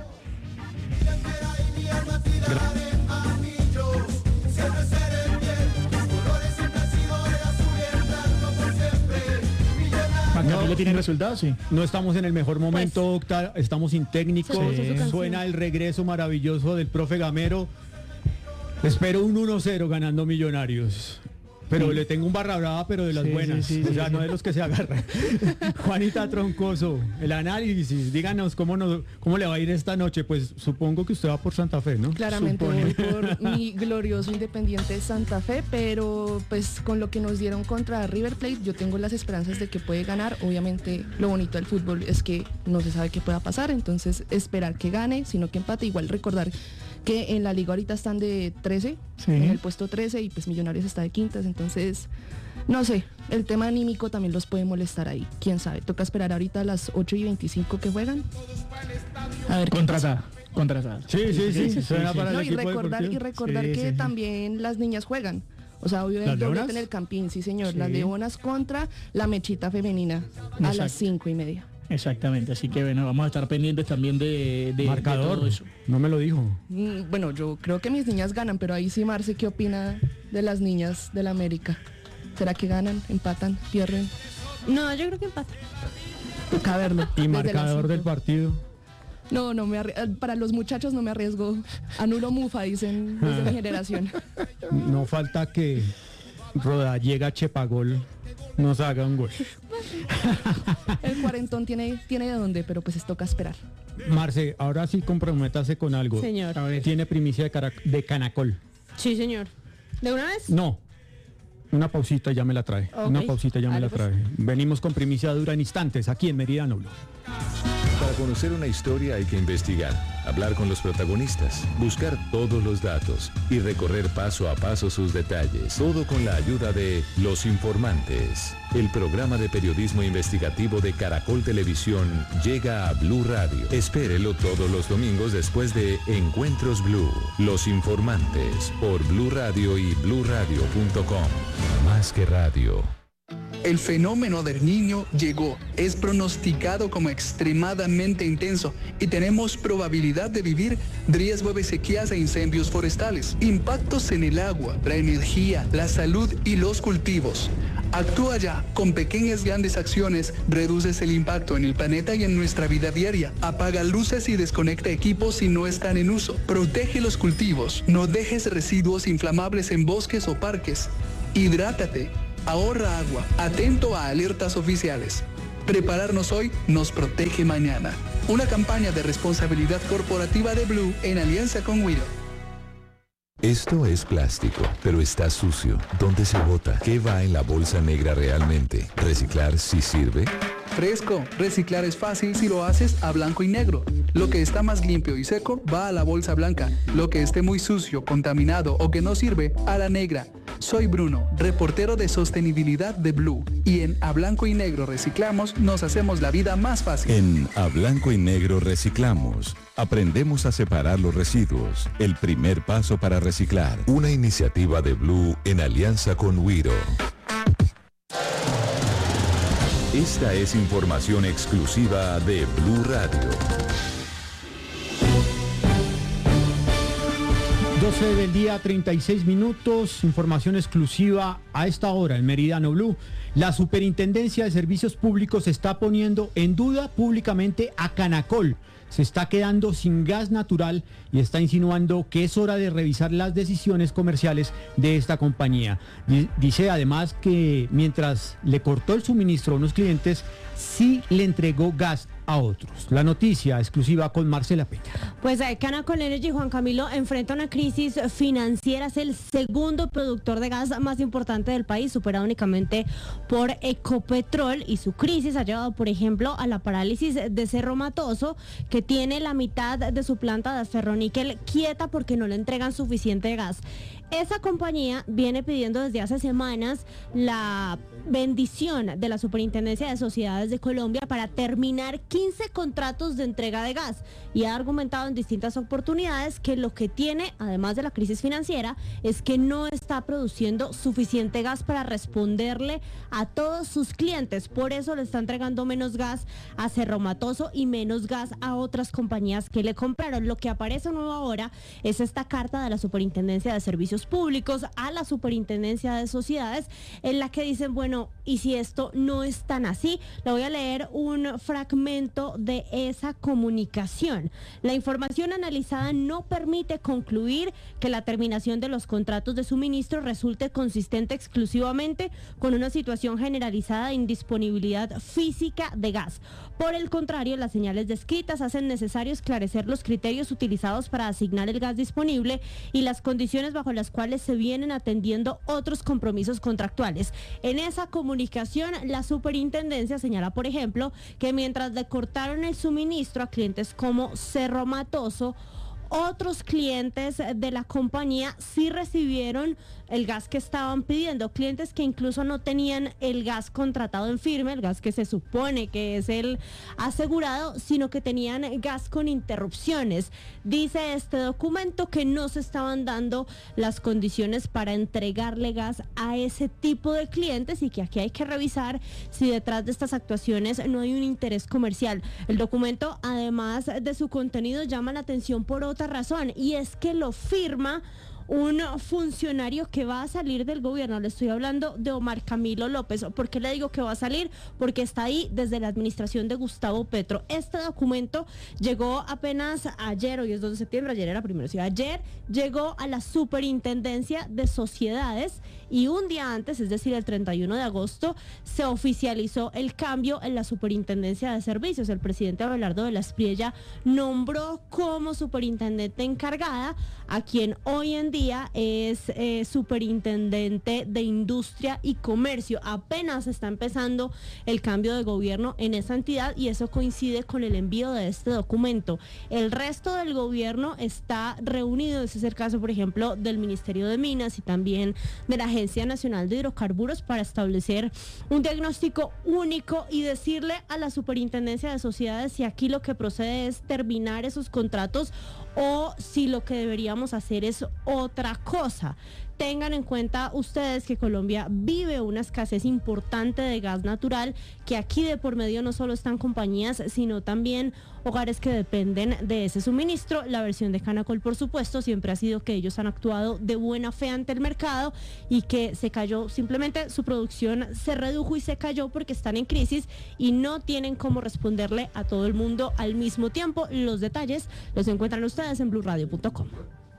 Juan Camilo tiene resultados, sí. No estamos en el mejor momento, Octa, estamos sin técnico. Se puso su canción. Suena el regreso maravilloso del profe Gamero. Espero un uno cero ganando Millonarios. Pero Sí. le tengo un barra brava, pero de las Sí, buenas. sí, sí, o sí, sea, sí. no de los que se agarran. Juanita Troncoso, el análisis. Díganos cómo, nos, cómo le va a ir esta noche. Pues supongo que usted va por Santa Fe, ¿no? Claramente Supone. voy por mi glorioso Independiente Santa Fe, pero pues con lo que nos dieron contra River Plate, yo tengo las esperanzas de que puede ganar. Obviamente lo bonito del fútbol es que no se sabe qué pueda pasar, entonces esperar que gane, sino que empate. Igual recordar que en la liga ahorita están de trece, Sí. en el puesto trece, y pues Millonarios está de quintas, entonces no sé, el tema anímico también los puede molestar ahí, quién sabe. Toca esperar ahorita a las ocho y veinticinco que juegan. A ver qué Contratada. Contratada. Sí, sí, sí. Suena para no, el y equipo recordar, y deportivo. recordar Sí, que sí, sí. también las niñas juegan. O sea, obvio ¿Las el doblete leonas? en el Campín, sí señor. Sí. Las leonas contra la mechita femenina a las Exacto. cinco y media. Exactamente, así que bueno, vamos a estar pendientes también de, de, de Marcador. todo eso. No me lo dijo. Mm, Bueno, yo creo que mis niñas ganan, pero ahí sí, Marce, ¿qué opina de las niñas del América? ¿Será que ganan, empatan, pierden? No, yo creo que empata. Toca verlo. Y desde las marcador cinco. del partido. No, no me arri- eh, para los muchachos no me arriesgo. Anulo mufa, dicen desde mi generación. No falta que Rodallega Chepagol nos haga un gol. El cuarentón tiene, tiene de dónde, pero pues es toca esperar. Marce, ahora sí comprométase con algo. Señor. A ver, ¿tiene primicia de, cara- de Canacol? Sí, señor. ¿De una vez? No. Una pausita ya me la trae. Ok. Una pausita ya me la Dale, pues. trae. Venimos con primicia dura en instantes, aquí en Meridiano Blue. Para conocer una historia hay que investigar, hablar con los protagonistas, buscar todos los datos y recorrer paso a paso sus detalles. Todo con la ayuda de Los Informantes. El programa de periodismo investigativo de Caracol Televisión llega a Blue Radio. Espérelo todos los domingos después de Encuentros Blue. Los Informantes por Blue Radio y blue radio punto com. Más que radio. El fenómeno del Niño llegó, es pronosticado como extremadamente intenso y tenemos probabilidad de vivir riesgo de sequías e incendios forestales, impactos en el agua, la energía, la salud y los cultivos. Actúa ya, con pequeñas grandes acciones reduces el impacto en el planeta y en nuestra vida diaria. Apaga luces y desconecta equipos si no están en uso. Protege los cultivos, no dejes residuos inflamables en bosques o parques. Hidrátate. Ahorra agua, atento a alertas oficiales. Prepararnos hoy nos protege mañana. Una campaña de responsabilidad corporativa de Blue en alianza con Wido. Esto es plástico, pero está sucio. ¿Dónde se bota? ¿Qué va en la bolsa negra realmente? ¿Reciclar sí sirve? Fresco, reciclar es fácil si lo haces a blanco y negro. Lo que está más limpio y seco va a la bolsa blanca. Lo que esté muy sucio, contaminado o que no sirve, a la negra. Soy Bruno, reportero de sostenibilidad de Blue. Y en A Blanco y Negro Reciclamos nos hacemos la vida más fácil. En A Blanco y Negro Reciclamos, aprendemos a separar los residuos. El primer paso para reciclar. Una iniciativa de Blue en alianza con Wiro. Esta es información exclusiva de Blue Radio. doce del día, treinta y seis minutos, información exclusiva a esta hora en Meridiano Blue. La Superintendencia de Servicios Públicos está poniendo en duda públicamente a Canacol. Se está quedando sin gas natural y está insinuando que es hora de revisar las decisiones comerciales de esta compañía. Dice además que mientras le cortó el suministro a unos clientes, sí le entregó gas a otros. La noticia exclusiva con Marcela Peña. Pues eh, Canacol Energy, Juan Camilo, enfrenta una crisis financiera. Es el segundo productor de gas más importante del país, superado únicamente por Ecopetrol, y su crisis ha llevado, por ejemplo, a la parálisis de Cerro Matoso, que tiene la mitad de su planta de ferroníquel quieta porque no le entregan suficiente gas. Esa compañía viene pidiendo desde hace semanas la bendición de la Superintendencia de Sociedades de Colombia para terminar quince contratos de entrega de gas, y ha argumentado en distintas oportunidades que lo que tiene, además de la crisis financiera, es que no está produciendo suficiente gas para responderle a todos sus clientes. Por eso le está entregando menos gas a Cerro Matoso y menos gas a otras compañías que le compraron. Lo que aparece nuevo ahora es esta carta de la Superintendencia de Servicios Públicos a la Superintendencia de Sociedades, en la que dicen, bueno, y si esto no es tan así, le voy a leer un fragmento de esa comunicación. La información analizada no permite concluir que la terminación de los contratos de suministro resulte consistente exclusivamente con una situación generalizada de indisponibilidad física de gas. Por el contrario, las señales descritas hacen necesario esclarecer los criterios utilizados para asignar el gas disponible y las condiciones bajo las cuales se vienen atendiendo otros compromisos contractuales. En esa comunicación, la Superintendencia señala, por ejemplo, que mientras le cortaron el suministro a clientes como Cerro Matoso, otros clientes de la compañía sí recibieron el gas que estaban pidiendo, clientes que incluso no tenían el gas contratado en firme, el gas que se supone que es el asegurado, sino que tenían gas con interrupciones. Dice este documento que no se estaban dando las condiciones para entregarle gas a ese tipo de clientes y que aquí hay que revisar si detrás de estas actuaciones no hay un interés comercial. El documento, además de su contenido, llama la atención por otra razón, y es que lo firma un funcionario que va a salir del gobierno. Le estoy hablando de Omar Camilo López. ¿Por qué le digo que va a salir? Porque está ahí desde la administración de Gustavo Petro. Este documento llegó apenas ayer, hoy es dos de septiembre, ayer era primero, sí, ayer llegó a la Superintendencia de Sociedades y un día antes, es decir, el treinta y uno de agosto, se oficializó el cambio en la Superintendencia de Servicios. El presidente Abelardo de la Espriella nombró como superintendente encargada a quien hoy en día es eh, superintendente de Industria y Comercio. Apenas está empezando el cambio de gobierno en esa entidad y eso coincide con el envío de este documento. El resto del gobierno está reunido, ese es el caso, por ejemplo, del Ministerio de Minas y también de la Agencia Nacional de Hidrocarburos, para establecer un diagnóstico único y decirle a la Superintendencia de Sociedades si aquí lo que procede es terminar esos contratos o si lo que deberíamos hacer es otra cosa. Tengan en cuenta ustedes que Colombia vive una escasez importante de gas natural, que aquí de por medio no solo están compañías, sino también hogares que dependen de ese suministro. La versión de Canacol, por supuesto, siempre ha sido que ellos han actuado de buena fe ante el mercado y que se cayó, simplemente su producción se redujo y se cayó porque están en crisis y no tienen cómo responderle a todo el mundo al mismo tiempo. Los detalles los encuentran ustedes en blue radio punto com.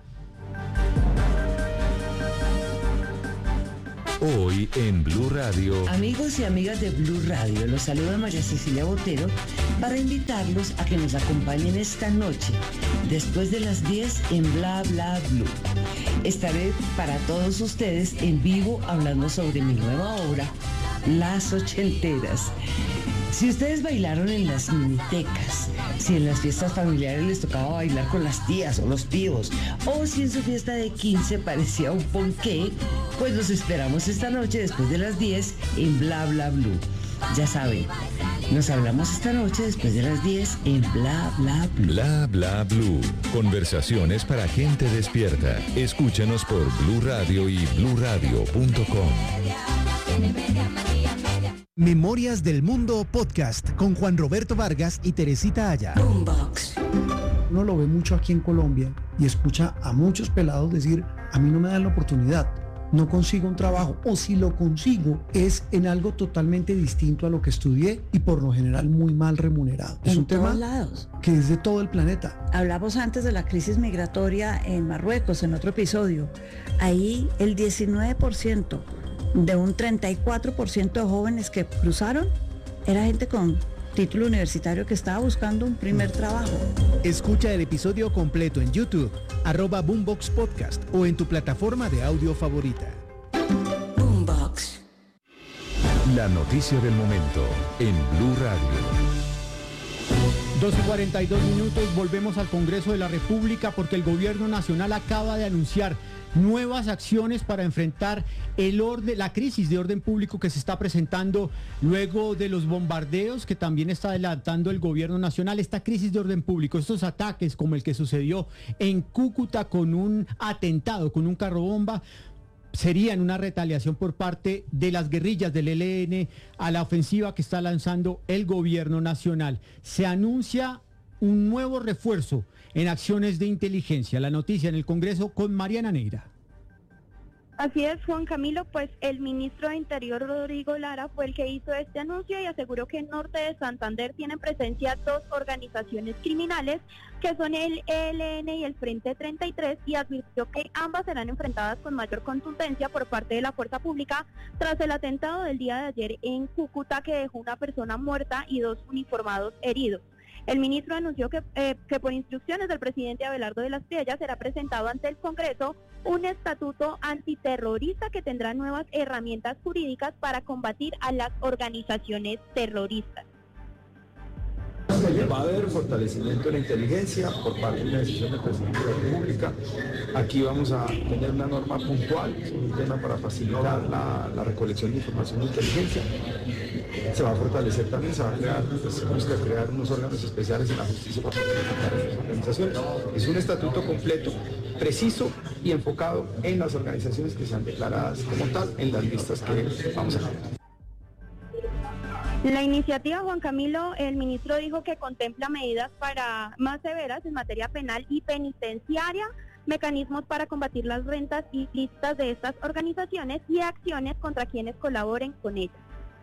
Hoy en Blue Radio. Amigos y amigas de Blue Radio, los saluda María Cecilia Botero para invitarlos a que nos acompañen esta noche, después de las diez en Bla Bla Blue. Estaré para todos ustedes en vivo hablando sobre mi nueva obra, Las Ochenteras. Si ustedes bailaron en las minitecas, si en las fiestas familiares les tocaba bailar con las tías o los tíos, o si en su fiesta de quince parecía un ponqué, pues los esperamos esta noche después de las diez en Bla Bla Blue. Ya saben, nos hablamos esta noche después de las diez en Bla Bla Blue. Bla Bla Blue. Conversaciones para gente despierta. Escúchanos por Blue Radio y blue radio punto com. Memorias del Mundo Podcast con Juan Roberto Vargas y Teresita Aya. Boombox. Uno lo ve mucho aquí en Colombia y escucha a muchos pelados decir, a mí no me dan la oportunidad, no consigo un trabajo, o si lo consigo es en algo totalmente distinto a lo que estudié y por lo general muy mal remunerado. Es en un tema lados. que es de todo el planeta. Hablamos antes de la crisis migratoria en Marruecos, en otro episodio. Ahí el diecinueve por ciento de un treinta y cuatro por ciento de jóvenes que cruzaron era gente con título universitario que estaba buscando un primer trabajo. Escucha el episodio completo en YouTube, arroba Boombox Podcast o en tu plataforma de audio favorita. Boombox. La noticia del momento en Blue Radio. dos y cuarenta y dos minutos, volvemos al Congreso de la República porque el Gobierno Nacional acaba de anunciar nuevas acciones para enfrentar el orden, la crisis de orden público que se está presentando luego de los bombardeos que también está adelantando el Gobierno Nacional. Esta crisis de orden público, estos ataques como el que sucedió en Cúcuta con un atentado, con un carro bomba, serían una retaliación por parte de las guerrillas del E L N a la ofensiva que está lanzando el Gobierno Nacional. Se anuncia un nuevo refuerzo en acciones de inteligencia. La noticia en el Congreso con Mariana Neira. Así es, Juan Camilo, pues el ministro de Interior, Rodrigo Lara, fue el que hizo este anuncio y aseguró que en norte de Santander tienen presencia dos organizaciones criminales, que son el E L N y el Frente treinta y tres, y advirtió que ambas serán enfrentadas con mayor contundencia por parte de la fuerza pública tras el atentado del día de ayer en Cúcuta, que dejó una persona muerta y dos uniformados heridos. El ministro anunció que, eh, que por instrucciones del presidente Abelardo de la Espriella será presentado ante el Congreso un estatuto antiterrorista que tendrá nuevas herramientas jurídicas para combatir a las organizaciones terroristas. Va a haber fortalecimiento de la inteligencia por parte de la decisión del presidente de la República. Aquí vamos a tener una norma puntual, un tema para facilitar la, la recolección de información de inteligencia. Se va a fortalecer también, se va a crear, pues, vamos a crear unos órganos especiales en la justicia para facilitar a estas organizaciones. Es un estatuto completo, preciso y enfocado en las organizaciones que sean declaradas como tal en las listas que vamos a crear. La iniciativa, Juan Camilo, el ministro dijo que contempla medidas para más severas en materia penal y penitenciaria. mecanismos para combatir las rentas ilícitas de estas organizaciones y acciones contra quienes colaboren con ellas.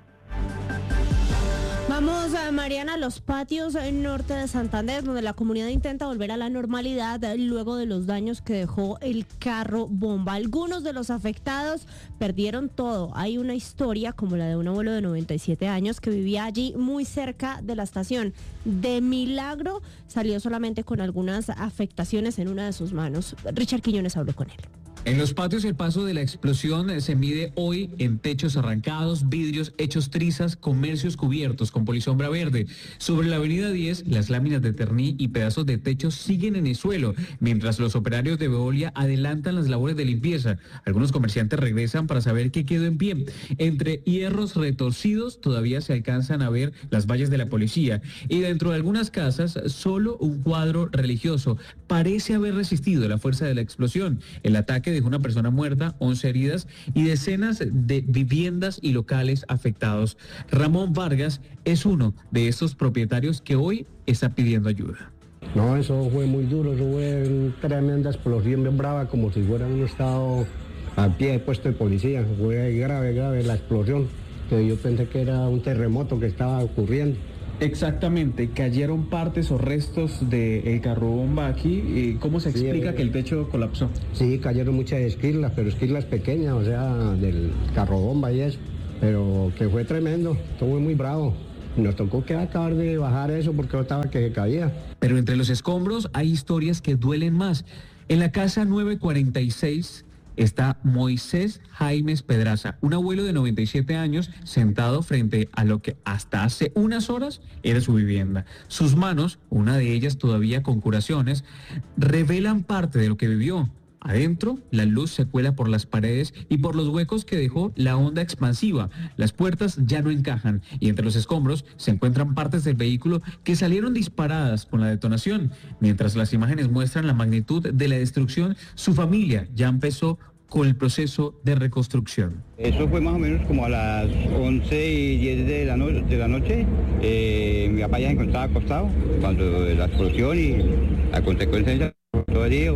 Vamos, a Mariana, a los patios norte de Santander, donde la comunidad intenta volver a la normalidad luego de los daños que dejó el carro bomba. Algunos de los afectados perdieron todo. Hay una historia como la de un abuelo de noventa y siete años que vivía allí muy cerca de la estación. De milagro salió solamente con algunas afectaciones en una de sus manos. Richard Quiñones habló con él. En los patios el paso de la explosión se mide hoy en techos arrancados, vidrios hechos trizas, comercios cubiertos con polisombra verde. Sobre la avenida diez, las láminas de terní y pedazos de techo siguen en el suelo, mientras los operarios de Veolia adelantan las labores de limpieza. Algunos comerciantes regresan para saber qué quedó en pie. Entre hierros retorcidos todavía se alcanzan a ver las vallas de la policía. Y dentro de algunas casas, solo un cuadro religioso parece haber resistido la fuerza de la explosión. El ataque dejó una persona muerta, once heridas y decenas de viviendas y locales afectados. Ramón Vargas es uno de estos propietarios que hoy está pidiendo ayuda. No, eso fue muy duro, eso fue una tremenda explosión bien brava, como si fuera un estado a pie de puesto de policía. Fue grave, grave la explosión, que yo pensé que era un terremoto que estaba ocurriendo. Exactamente, cayeron partes o restos del carro bomba aquí. ¿Cómo se explica sí, que el techo colapsó? Sí, cayeron muchas esquirlas, pero esquirlas pequeñas, o sea, del carro bomba y eso, pero que fue tremendo, estuvo muy bravo. Nos tocó que acabar de bajar eso porque estaba que caía. Pero entre los escombros hay historias que duelen más. En la casa nueve cuarenta y seis está Moisés Jaimes Pedraza, un abuelo de noventa y siete años sentado frente a lo que hasta hace unas horas era su vivienda. Sus manos, una de ellas todavía con curaciones, revelan parte de lo que vivió. Adentro, la luz se cuela por las paredes y por los huecos que dejó la onda expansiva. Las puertas ya no encajan y entre los escombros se encuentran partes del vehículo que salieron disparadas con la detonación. Mientras las imágenes muestran la magnitud de la destrucción, su familia ya empezó con el proceso de reconstrucción. Eso fue más o menos como a las once y diez de la, no de la noche. Eh, mi papá ya se encontraba acostado cuando la explosión y la consecuencia de todo el día.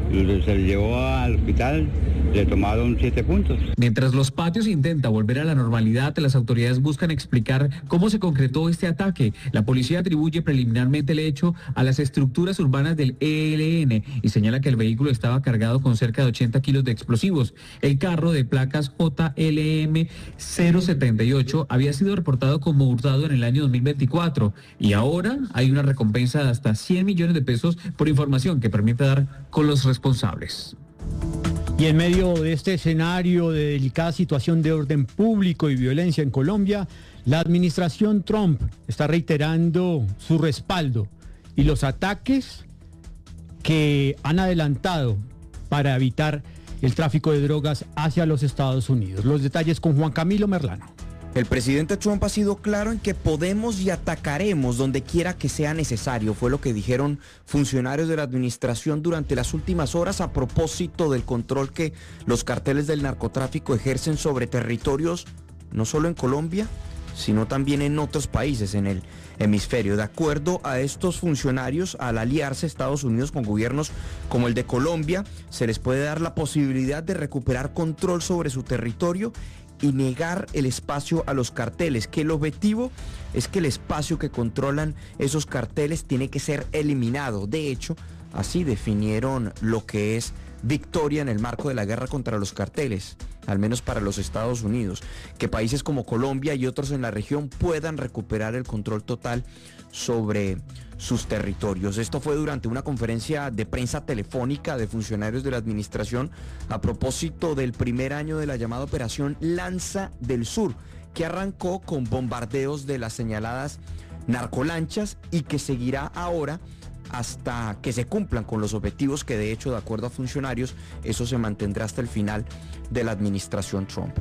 Se le llevó al hospital, le tomaron siete puntos. Mientras los patios intentan volver a la normalidad, las autoridades buscan explicar cómo se concretó este ataque. La policía atribuye preliminarmente el hecho a las estructuras urbanas del E L N y señala que el vehículo estaba cargado con cerca de ochenta kilos de explosivos. El carro de placas J L M cero setenta y ocho había sido reportado como hurtado en el año dos mil veinticuatro y ahora hay una recompensa de hasta cien millones de pesos por información que permite dar con los responsables. responsables. Y en medio de este escenario de delicada situación de orden público y violencia en Colombia, la administración Trump está reiterando su respaldo y los ataques que han adelantado para evitar el tráfico de drogas hacia los Estados Unidos. Los detalles con Juan Camilo Merlano. El presidente Trump ha sido claro en que podemos y atacaremos donde quiera que sea necesario. Fue lo que dijeron funcionarios de la administración durante las últimas horas a propósito del control que los carteles del narcotráfico ejercen sobre territorios, no solo en Colombia, sino también en otros países en el hemisferio. De acuerdo a estos funcionarios, al aliarse Estados Unidos con gobiernos como el de Colombia, se les puede dar la posibilidad de recuperar control sobre su territorio y negar el espacio a los carteles, que el objetivo es que el espacio que controlan esos carteles tiene que ser eliminado. De hecho, así definieron lo que es victoria en el marco de la guerra contra los carteles, al menos para los Estados Unidos, que países como Colombia y otros en la región puedan recuperar el control total sobre sus territorios. Esto fue durante una conferencia de prensa telefónica de funcionarios de la administración a propósito del primer año de la llamada Operación Lanza del Sur, que arrancó con bombardeos de las señaladas narcolanchas y que seguirá ahora hasta que se cumplan con los objetivos que, de hecho, de acuerdo a funcionarios, eso se mantendrá hasta el final de la administración Trump.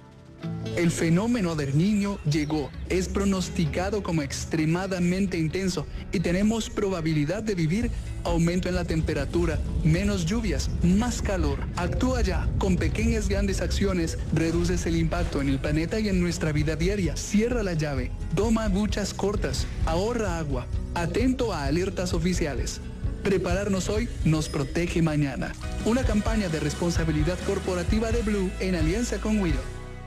El fenómeno del Niño llegó, es pronosticado como extremadamente intenso y tenemos probabilidad de vivir aumento en la temperatura, menos lluvias, más calor. Actúa ya, con pequeñas grandes acciones reduces el impacto en el planeta y en nuestra vida diaria. Cierra la llave, toma duchas cortas, ahorra agua, atento a alertas oficiales. Prepararnos hoy nos protege mañana. Una campaña de responsabilidad corporativa de Blue en alianza con Wido.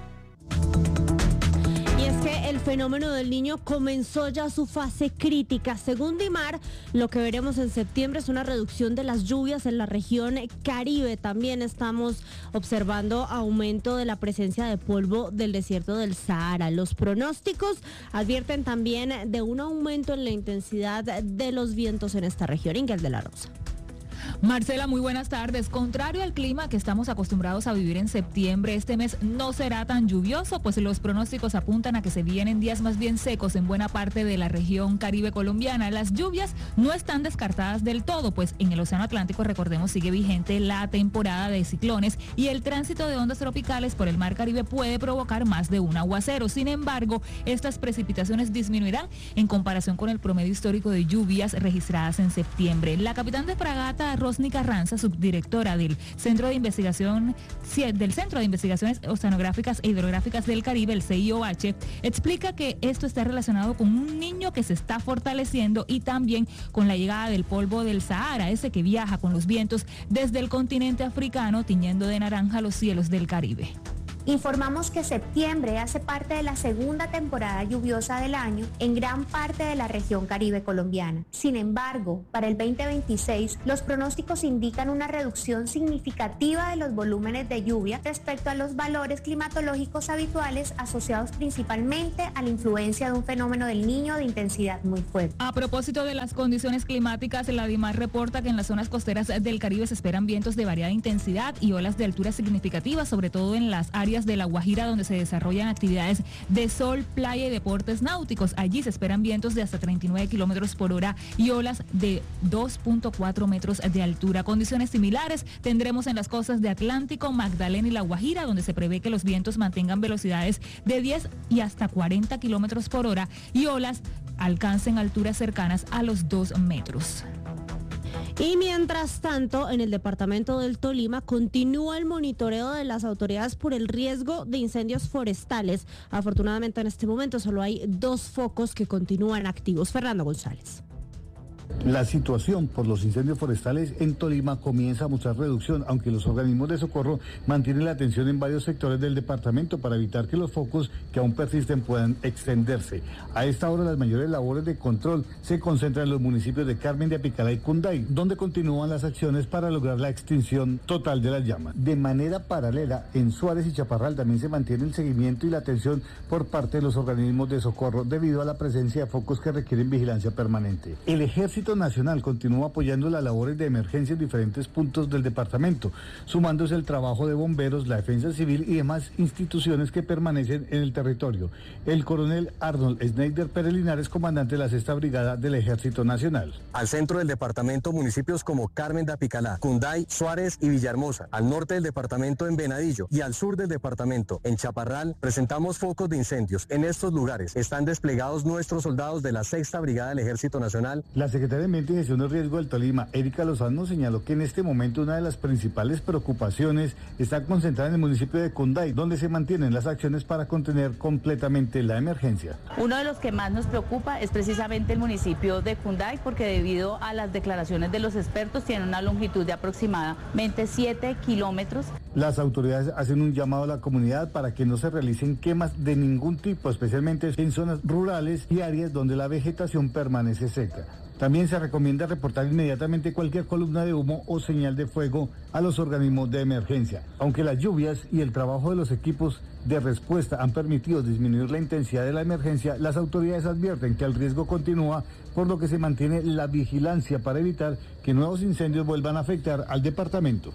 Y es que el fenómeno del Niño comenzó ya su fase crítica. Según DIMAR, lo que veremos en septiembre es una reducción de las lluvias en la región Caribe. También estamos observando aumento de la presencia de polvo del desierto del Sahara. Los pronósticos advierten también de un aumento en la intensidad de los vientos en esta región. Ingel de la Rosa. Marcela, muy buenas tardes. Contrario al clima que estamos acostumbrados a vivir en septiembre, este mes no será tan lluvioso, pues los pronósticos apuntan a que se vienen días más bien secos en buena parte de la región Caribe colombiana. Las lluvias no están descartadas del todo, pues en el Océano Atlántico, recordemos, sigue vigente la temporada de ciclones y el tránsito de ondas tropicales por el Mar Caribe puede provocar más de un aguacero. Sin embargo, estas precipitaciones disminuirán en comparación con el promedio histórico de lluvias registradas en septiembre. La capitán de fragata Rosny Carranza, subdirectora del Centro de Investigación del Centro de Investigaciones Oceanográficas e Hidrográficas del Caribe, el C I O H, explica que esto está relacionado con un niño que se está fortaleciendo y también con la llegada del polvo del Sahara, ese que viaja con los vientos desde el continente africano, tiñendo de naranja los cielos del Caribe. Informamos que septiembre hace parte de la segunda temporada lluviosa del año en gran parte de la región Caribe colombiana. Sin embargo, para el veinte veintiséis, los pronósticos indican una reducción significativa de los volúmenes de lluvia respecto a los valores climatológicos habituales asociados principalmente a la influencia de un fenómeno del Niño de intensidad muy fuerte. A propósito de las condiciones climáticas, la DIMAR reporta que en las zonas costeras del Caribe se esperan vientos de variada intensidad y olas de altura significativas, sobre todo en las áreas de La Guajira, donde se desarrollan actividades de sol, playa y deportes náuticos. Allí se esperan vientos de hasta treinta y nueve kilómetros por hora y olas de dos punto cuatro metros de altura. Condiciones similares tendremos en las costas de Atlántico, Magdalena y La Guajira, donde se prevé que los vientos mantengan velocidades de diez y hasta cuarenta kilómetros por hora y olas alcancen alturas cercanas a los dos metros. Y mientras tanto, en el departamento del Tolima continúa el monitoreo de las autoridades por el riesgo de incendios forestales. Afortunadamente en este momento solo hay dos focos que continúan activos. Fernando González. La situación por los incendios forestales en Tolima comienza a mostrar reducción, aunque los organismos de socorro mantienen la atención en varios sectores del departamento para evitar que los focos que aún persisten puedan extenderse. A esta hora las mayores labores de control se concentran en los municipios de Carmen de Apicalá y Cunday, donde continúan las acciones para lograr la extinción total de las llamas. De manera paralela, en Suárez y Chaparral también se mantiene el seguimiento y la atención por parte de los organismos de socorro debido a la presencia de focos que requieren vigilancia permanente. El Ejército Nacional continúa apoyando las labores de emergencia en diferentes puntos del departamento, sumándose el trabajo de bomberos, la defensa civil y demás instituciones que permanecen en el territorio. El coronel Arnold Schneider Pérez Linares, comandante de la sexta Brigada del Ejército Nacional. Al centro del departamento, municipios como Carmen de Apicalá, Cunday, Suárez y Villahermosa. Al norte del departamento, en Venadillo, y al sur del departamento, en Chaparral, presentamos focos de incendios. En estos lugares están desplegados nuestros soldados de la sexta Brigada del Ejército Nacional. La Secretaría de Ambiente y Gestión de Riesgo del Tolima, Erika Lozano, señaló que en este momento una de las principales preocupaciones está concentrada en el municipio de Cunday, donde se mantienen las acciones para contener completamente la emergencia. Uno de los que más nos preocupa es precisamente el municipio de Cunday, porque debido a las declaraciones de los expertos tiene una longitud de aproximadamente siete kilómetros. Las autoridades hacen un llamado a la comunidad para que no se realicen quemas de ningún tipo, especialmente en zonas rurales y áreas donde la vegetación permanece seca. También se recomienda reportar inmediatamente cualquier columna de humo o señal de fuego a los organismos de emergencia. Aunque las lluvias y el trabajo de los equipos de respuesta han permitido disminuir la intensidad de la emergencia, las autoridades advierten que el riesgo continúa, por lo que se mantiene la vigilancia para evitar que nuevos incendios vuelvan a afectar al departamento.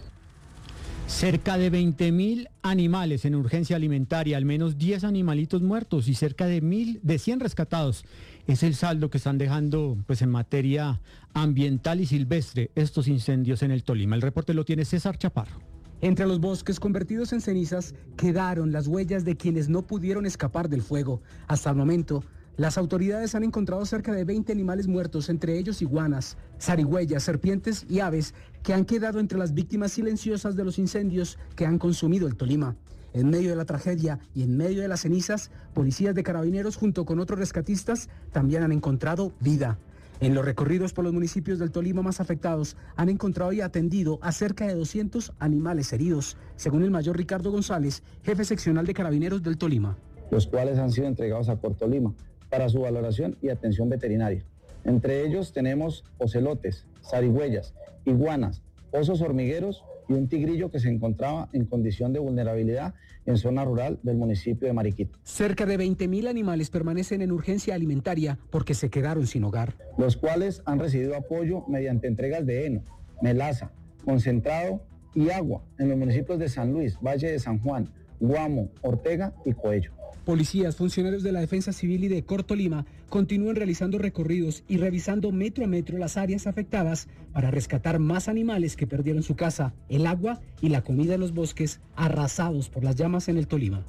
Cerca de veinte mil animales en urgencia alimentaria, al menos diez animalitos muertos y cerca de mil, de cien rescatados. Es el saldo que están dejando, pues, en materia ambiental y silvestre estos incendios en el Tolima. El reporte lo tiene César Chaparro. Entre los bosques convertidos en cenizas quedaron las huellas de quienes no pudieron escapar del fuego. Hasta el momento, las autoridades han encontrado cerca de veinte animales muertos, entre ellos iguanas, zarigüeyas, serpientes y aves, que han quedado entre las víctimas silenciosas de los incendios que han consumido el Tolima. En medio de la tragedia y en medio de las cenizas, policías de Carabineros junto con otros rescatistas también han encontrado vida. En los recorridos por los municipios del Tolima más afectados han encontrado y atendido a cerca de doscientos animales heridos, según el mayor Ricardo González, jefe seccional de Carabineros del Tolima. Los cuales han sido entregados a Cortolima para su valoración y atención veterinaria. Entre ellos tenemos ocelotes, zarigüeyas, iguanas, osos hormigueros y un tigrillo que se encontraba en condición de vulnerabilidad en zona rural del municipio de Mariquita. Cerca de veinte mil animales permanecen en urgencia alimentaria porque se quedaron sin hogar. Los cuales han recibido apoyo mediante entregas de heno, melaza, concentrado y agua en los municipios de San Luis, Valle de San Juan, Guamo, Ortega y Coello. Policías, funcionarios de la Defensa Civil y de Cortolima continúan realizando recorridos y revisando metro a metro las áreas afectadas para rescatar más animales que perdieron su casa, el agua y la comida en los bosques arrasados por las llamas en el Tolima.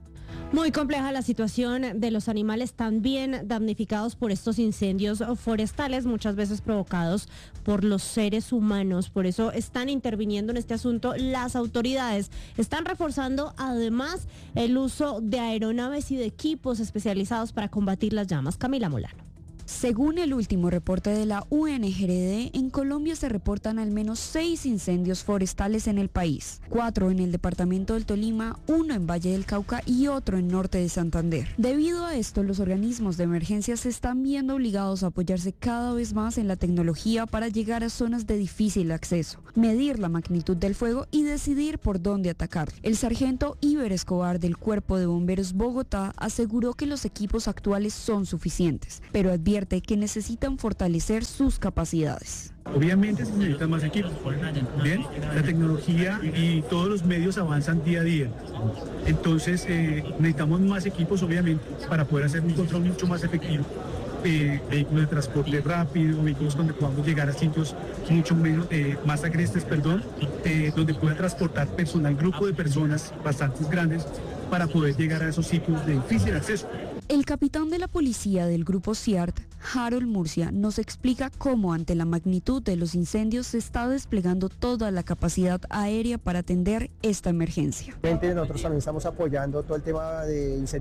Muy compleja la situación de los animales también damnificados por estos incendios forestales, muchas veces provocados por los seres humanos. Por eso están interviniendo en este asunto las autoridades. Están reforzando además el uso de aeronaves y de equipos especializados para combatir las llamas. Camila Molano. Según el último reporte de la U N G R D, en Colombia se reportan al menos seis incendios forestales en el país, cuatro en el departamento del Tolima, uno en Valle del Cauca y otro en norte de Santander. Debido a esto, los organismos de emergencia se están viendo obligados a apoyarse cada vez más en la tecnología para llegar a zonas de difícil acceso, medir la magnitud del fuego y decidir por dónde atacar. El sargento Iber Escobar del Cuerpo de Bomberos Bogotá aseguró que los equipos actuales son suficientes, pero advierte que necesitan fortalecer sus capacidades. Obviamente se necesitan más equipos, bien, la tecnología y todos los medios avanzan día a día, entonces eh, necesitamos más equipos obviamente para poder hacer un control mucho más efectivo, eh, vehículos de transporte rápido, vehículos donde podamos llegar a sitios mucho menos, eh, más agrestes, perdón, eh, donde pueda transportar personal, grupo de personas bastante grandes para poder llegar a esos sitios de difícil acceso. El capitán de la policía del grupo CIART, Harold Murcia, nos explica cómo ante la magnitud de los incendios se está desplegando toda la capacidad aérea para atender esta emergencia. Nosotros también estamos apoyando todo el tema de incendios